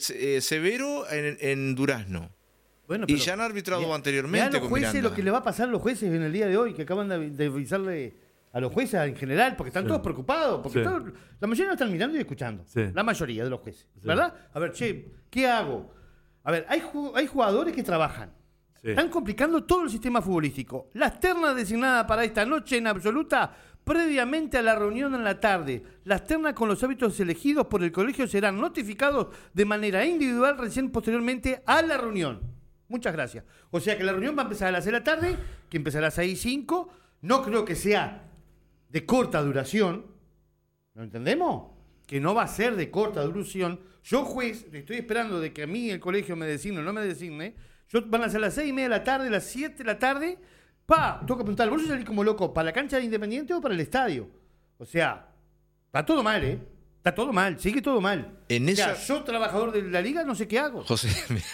Severo en Durazno. Bueno, Y pero ya han arbitrado mirá anteriormente los con jueces, Miranda. lo que le va a pasar a los jueces en el día de hoy, que acaban de avisarle a los jueces en general, porque están todos preocupados, porque Sí. la mayoría no están mirando y escuchando. Sí. La mayoría de los jueces, ¿verdad? A ver, che, ¿qué hago? A ver, hay jugadores que trabajan. Sí. Están complicando todo el sistema futbolístico. Las ternas designadas para esta noche en absoluta, previamente a la reunión en la tarde, las ternas con los árbitros elegidos por el colegio serán notificados de manera individual recién posteriormente a la reunión. Muchas gracias. O sea que la reunión va a empezar a las 6 de la tarde, que empezará a las 6:05. No creo que sea de corta duración. ¿Lo entendemos? Que no va a ser de corta duración. Yo, juez, estoy esperando de que a mí el colegio me designe o no me designe. Van a ser las 6:30 de la tarde, las 7 de la tarde. Tengo que preguntar, ¿vos salís como loco para la cancha de Independiente o para el estadio? O sea, está todo mal, ¿eh? Está todo mal, sigue todo mal. En o sea, esa- yo, trabajador de la liga, no sé qué hago. José,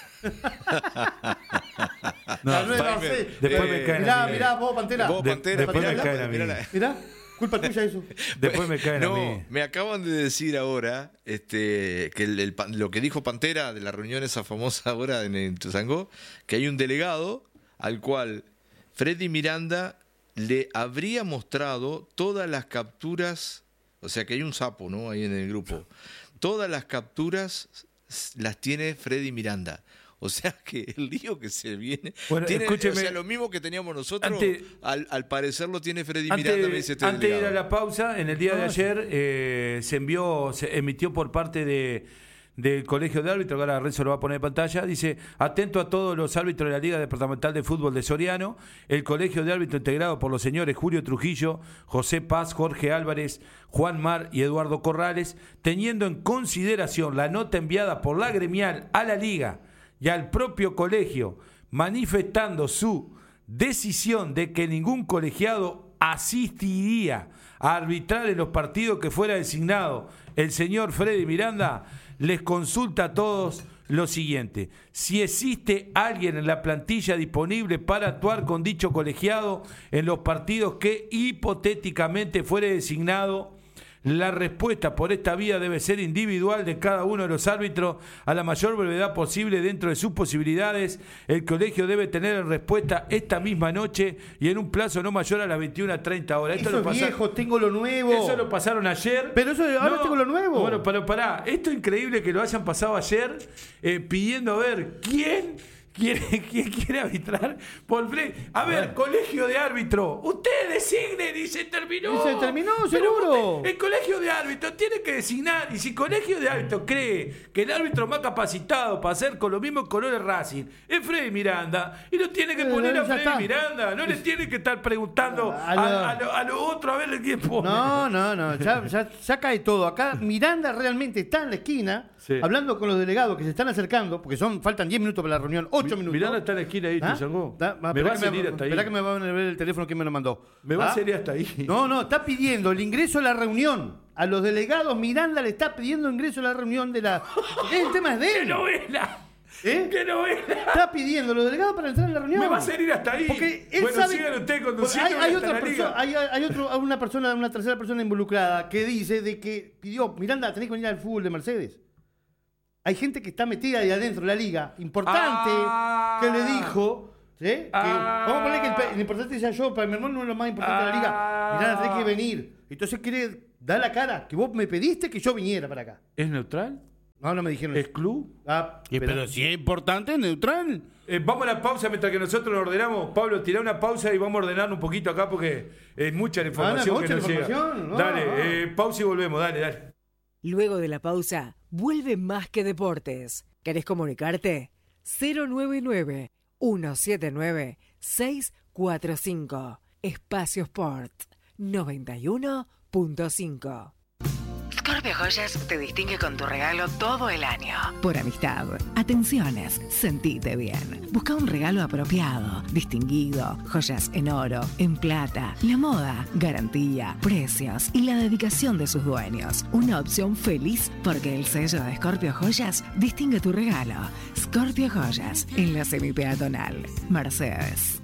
La nueva Jaime, fe. después me caen a mí. Mirá, vos, Pantera. vos, Pantera, después me mirala, caen a mí. mirala. Mirá, culpa tuya eso. Después me caen No, a mí. me acaban de decir ahora que lo que dijo Pantera de la reunión esa famosa ahora en Tuzangó, que hay un delegado al cual Freddy Miranda le habría mostrado todas las capturas, o sea que hay un sapo, ¿no? Ahí en el grupo. Todas las capturas las tiene Freddy Miranda. O sea que el lío que se viene Bueno, tiene, escúcheme. o sea, lo mismo que teníamos nosotros, Antes- al parecer lo tiene Freddy Miranda, me dice este Antes de ir a delegado. la pausa, en el día de ayer se emitió por parte del Colegio de Árbitros, que ahora Renzo lo va a poner en pantalla, dice: atento a todos los árbitros de la Liga Departamental de Fútbol de Soriano, el Colegio de Árbitros integrado por los señores Julio Trujillo, José Paz, Jorge Álvarez, Juan Mar y Eduardo Corrales, teniendo en consideración la nota enviada por la gremial a la Liga y al propio colegio, manifestando su decisión de que ningún colegiado asistiría a arbitrar en los partidos que fuera designado el señor Freddy Miranda, les consulta a todos lo siguiente: si existe alguien en la plantilla disponible para actuar con dicho colegiado en los partidos que hipotéticamente fuere designado. La respuesta por esta vía debe ser individual de cada uno de los árbitros a la mayor brevedad posible dentro de sus posibilidades. El colegio debe tener en respuesta esta misma noche y en un plazo no mayor a las 21:30 horas. Eso es viejo, tengo lo nuevo. Eso lo pasaron ayer. Pero eso ahora tengo lo nuevo. Bueno, pero pará, esto es increíble que lo hayan pasado ayer pidiendo a ver quién quiere arbitrar por play. A ver, colegio de árbitro, usted designen y se terminó. Y se terminó, Pero seguro. el colegio de árbitro tiene que designar, y si el colegio de árbitro cree que el árbitro más capacitado para hacer con los mismos colores Racing es Freddy Miranda, y lo tiene que poner a ya Freddy está. Miranda, no le tiene que estar preguntando a lo otro a ver quién pone. No, ya cae todo. Acá Miranda realmente está en la esquina, Sí. hablando con los delegados que se están acercando, porque faltan 10 minutos para la reunión, 8 8 minutos. Miranda está en la esquina ahí, Ituzaingó. Me va a salir hasta ahí. Esperá que me va a ver el teléfono que me lo mandó. Me va a salir hasta ahí. No, está pidiendo el ingreso a la reunión. A los delegados Miranda le está pidiendo ingreso a la reunión de la... El tema es de él. ¡Qué novela! ¿Eh? ¡Qué novela! Está pidiendo a los delegados para entrar en la reunión. Me va a salir hasta ahí. Porque él bueno, sabe... sigan ustedes conduciendo. Hay otra persona, una tercera persona involucrada que dice de que pidió, Miranda, tenés que venir al fútbol de Mercedes. Hay gente que está metida ahí adentro de la liga, importante, que le dijo, ¿sí? Que, vamos a poner que el importante sea yo, para mi hermano no es lo más importante de la liga. Miranda, tenés que venir. Entonces quiere dar la cara, que vos me pediste que yo viniera para acá. ¿Es neutral? No me dijeron ¿Es eso. club? Pero si es importante, neutral. Vamos a la pausa mientras que nosotros lo ordenamos. Pablo, tirá una pausa y vamos a ordenar un poquito acá porque es mucha la información que nos llega. No. Dale, pausa y volvemos, dale. Luego de la pausa, vuelve Más que Deportes. ¿Querés comunicarte? 099-179-645. Espacio Sport 91.5. Scorpio Joyas te distingue con tu regalo todo el año. Por amistad, atenciones, sentite bien. Busca un regalo apropiado, distinguido, joyas en oro, en plata, la moda, garantía, precios y la dedicación de sus dueños. Una opción feliz porque el sello de Scorpio Joyas distingue tu regalo. Scorpio Joyas, en la semipeatonal. Mercedes.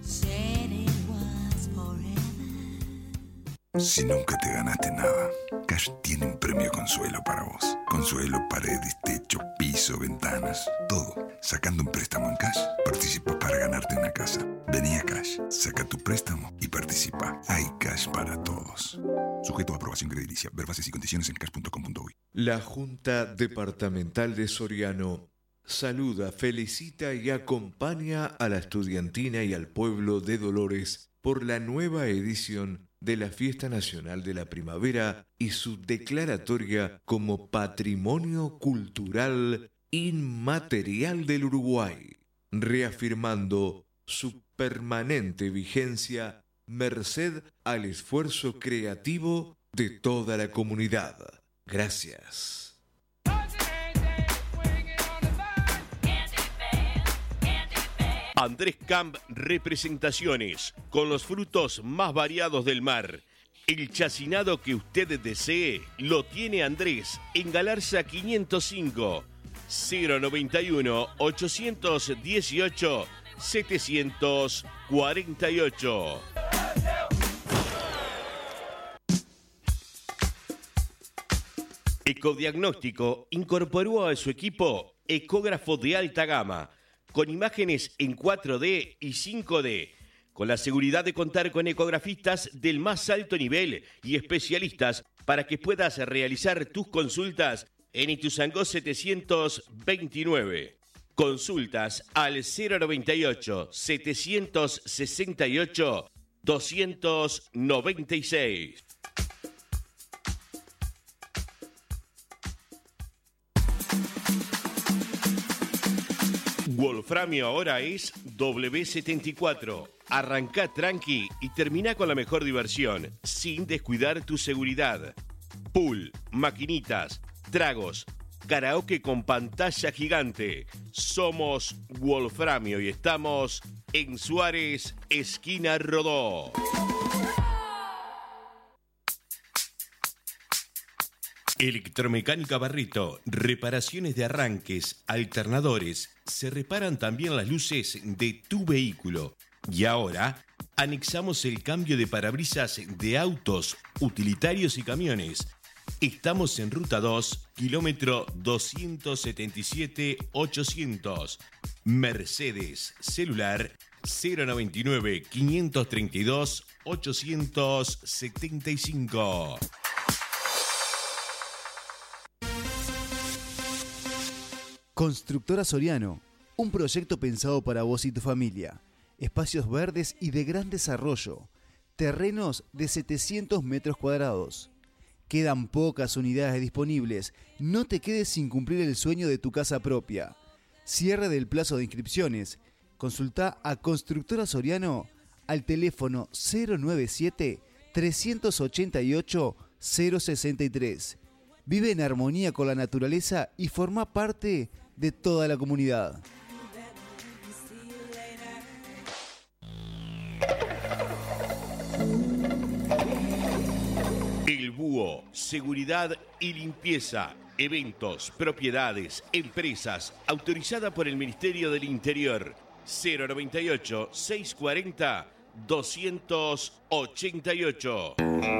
Si nunca te ganaste nada, Cash tiene un premio Consuelo para vos. Consuelo, paredes, techo, piso, ventanas, todo. Sacando un préstamo en Cash, participas para ganarte una casa. Vení a Cash, saca tu préstamo y participa. Hay Cash para todos. Sujeto a aprobación crediticia. Ver bases y condiciones en cash.com.uy. La Junta Departamental de Soriano saluda, felicita y acompaña a la estudiantina y al pueblo de Dolores por la nueva edición de la Fiesta Nacional de la Primavera y su declaratoria como Patrimonio Cultural Inmaterial del Uruguay, reafirmando su permanente vigencia merced al esfuerzo creativo de toda la comunidad. Gracias. Andrés Camp Representaciones, con los frutos más variados del mar. El chacinado que usted desee lo tiene Andrés en Galarza 505, 091-818-748. Ecodiagnóstico incorporó a su equipo ecógrafo de alta gama, con imágenes en 4D y 5D, con la seguridad de contar con ecografistas del más alto nivel y especialistas para que puedas realizar tus consultas en Ituzaingó 729. Consultas al 098-768-296. Wolframio ahora es W74. Arrancá tranqui y termina con la mejor diversión, sin descuidar tu seguridad. Pool, maquinitas, tragos, karaoke con pantalla gigante. Somos Wolframio y estamos en Suárez, esquina Rodó. Electromecánica Barreto, reparaciones de arranques, alternadores, se reparan también las luces de tu vehículo. Y ahora, anexamos el cambio de parabrisas de autos, utilitarios y camiones. Estamos en Ruta 2, kilómetro 277-800. Mercedes, celular 099-532-875. Constructora Soriano, un proyecto pensado para vos y tu familia. Espacios verdes y de gran desarrollo. Terrenos de 700 metros cuadrados. Quedan pocas unidades disponibles. No te quedes sin cumplir el sueño de tu casa propia. Cierre del plazo de inscripciones. Consulta a Constructora Soriano al teléfono 097-388-063. Vive en armonía con la naturaleza y forma parte de toda la comunidad. Hugo, seguridad y limpieza, eventos, propiedades, empresas, autorizada por el Ministerio del Interior. 098-640-288.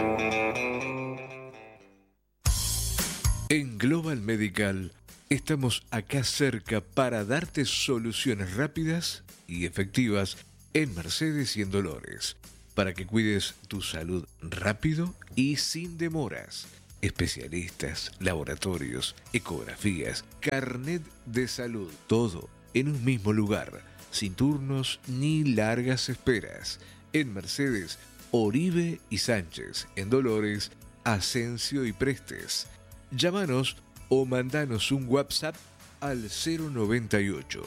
En Global Medical estamos acá cerca para darte soluciones rápidas y efectivas en Mercedes y en Dolores, para que cuides tu salud rápido y sin demoras. Especialistas, laboratorios, ecografías, carnet de salud, todo en un mismo lugar, sin turnos ni largas esperas. En Mercedes, Oribe y Sánchez. En Dolores, Asensio y Prestes. Llámanos o mandanos un WhatsApp al 098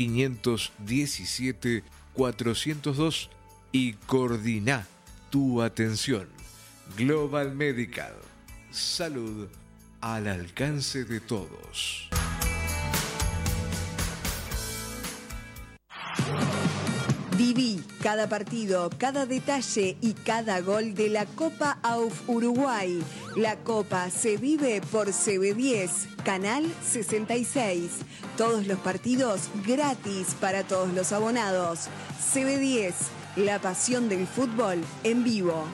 517 402 y coordina tu atención. Global Medical. Salud al alcance de todos. Viví cada partido, cada detalle y cada gol de la Copa AUF Uruguay. La Copa se vive por CB10, Canal 66. Todos los partidos gratis para todos los abonados. CB10, la pasión del fútbol en vivo.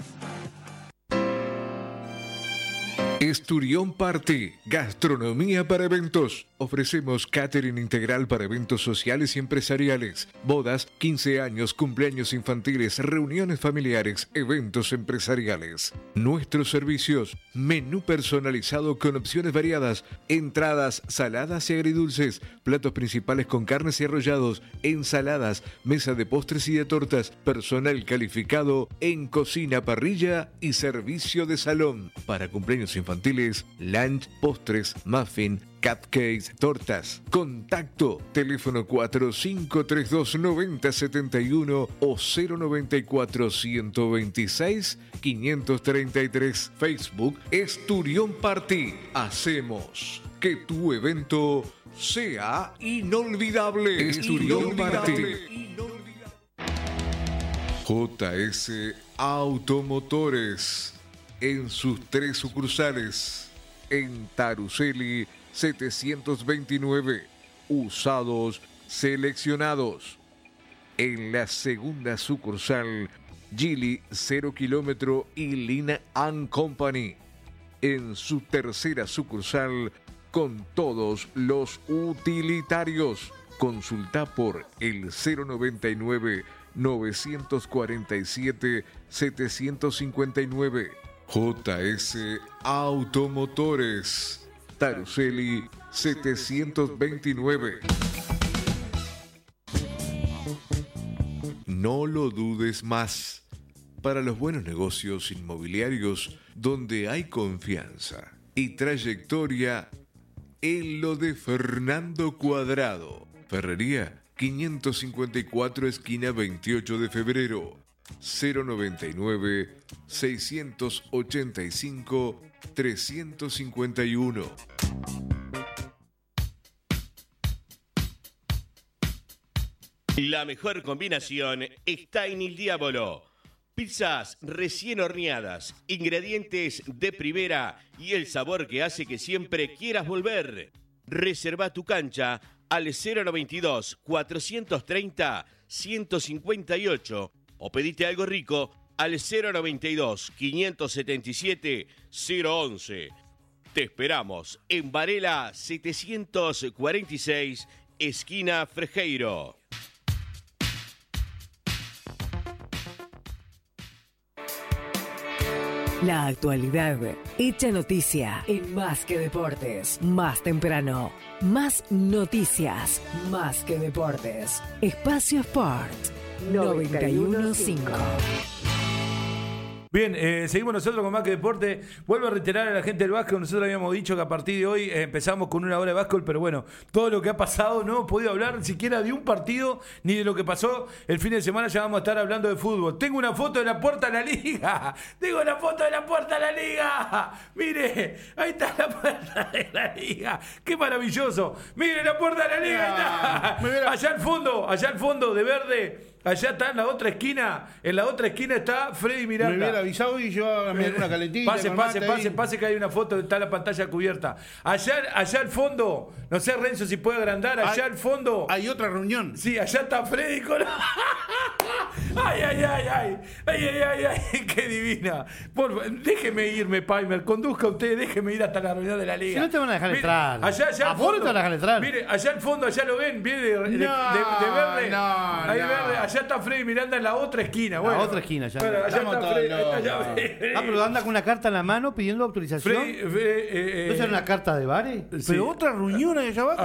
Esturión Party, gastronomía para eventos. Ofrecemos catering integral para eventos sociales y empresariales, bodas, 15 años, cumpleaños infantiles, reuniones familiares, eventos empresariales. Nuestros servicios: menú personalizado con opciones variadas, entradas, saladas y agridulces, platos principales con carnes y arrollados, ensaladas, mesa de postres y de tortas, personal calificado en cocina, parrilla y servicio de salón. Para cumpleaños infantiles, lunch, postres, muffin, cupcakes, tortas. Contacto: teléfono 4532-9071 o 094-126-533. Facebook Esturión Party. Hacemos que tu evento sea inolvidable. Esturión Party. JS Automotores, en sus 3 sucursales, en Taruseli 729, usados seleccionados. En la segunda sucursal, Gili 0 kilómetro y Lina & Company. En su tercera sucursal, con todos los utilitarios. Consulta por el 099 947 759. JS Automotores, Taruseli 729. No lo dudes más. Para los buenos negocios inmobiliarios donde hay confianza y trayectoria, en lo de Fernando Cuadrado. Ferrería 554 esquina 28 de febrero. 099 685 351. La mejor combinación está en Il Diavolo. Pizzas recién horneadas, ingredientes de primera y el sabor que hace que siempre quieras volver. Reserva tu cancha al 092 430 158 o pedite algo rico al 092 577 011. Te esperamos en Varela 746, esquina Frejeiro. La actualidad hecha noticia en Más que Deportes. Más temprano, más noticias, Más que Deportes. Espacio Sport 91.5. Bien, seguimos nosotros con Más que Deporte. Vuelvo a reiterar a la gente del básquet. Nosotros habíamos dicho que a partir de hoy empezamos con una hora de básquet, pero bueno, todo lo que ha pasado, no hemos podido hablar siquiera de un partido ni de lo que pasó el fin de semana. Ya vamos a estar hablando de fútbol. Tengo una foto de la puerta de la liga. Tengo una foto de la puerta de la liga. Mire, ahí está la puerta de la liga. Qué maravilloso. Mire la puerta de la liga. Ahí está. Allá al fondo de verde. allá está en la otra esquina está Freddy Miranda. Me hubiera avisado y yo a una calentita. Pase que hay una foto, está la pantalla cubierta. Allá al fondo, no sé Renzo si puede agrandar, allá al fondo. Hay otra reunión. Sí, allá está Freddy con... Ay, qué divina. Déjeme irme, Paimer, conduzca usted, déjeme ir hasta la reunión de la liga. Si no te van a dejar entrar. Allá al fondo te van a dejar entrar. Mire, allá al fondo, allá lo ven, viene de verde. Verde. Allá está Freddy Miranda en la otra esquina. La otra esquina, ya. Bueno, allá está Freddy. Pero anda con una carta en la mano pidiendo autorización. ¿No será una carta de bares? Pero otra reunión allá abajo.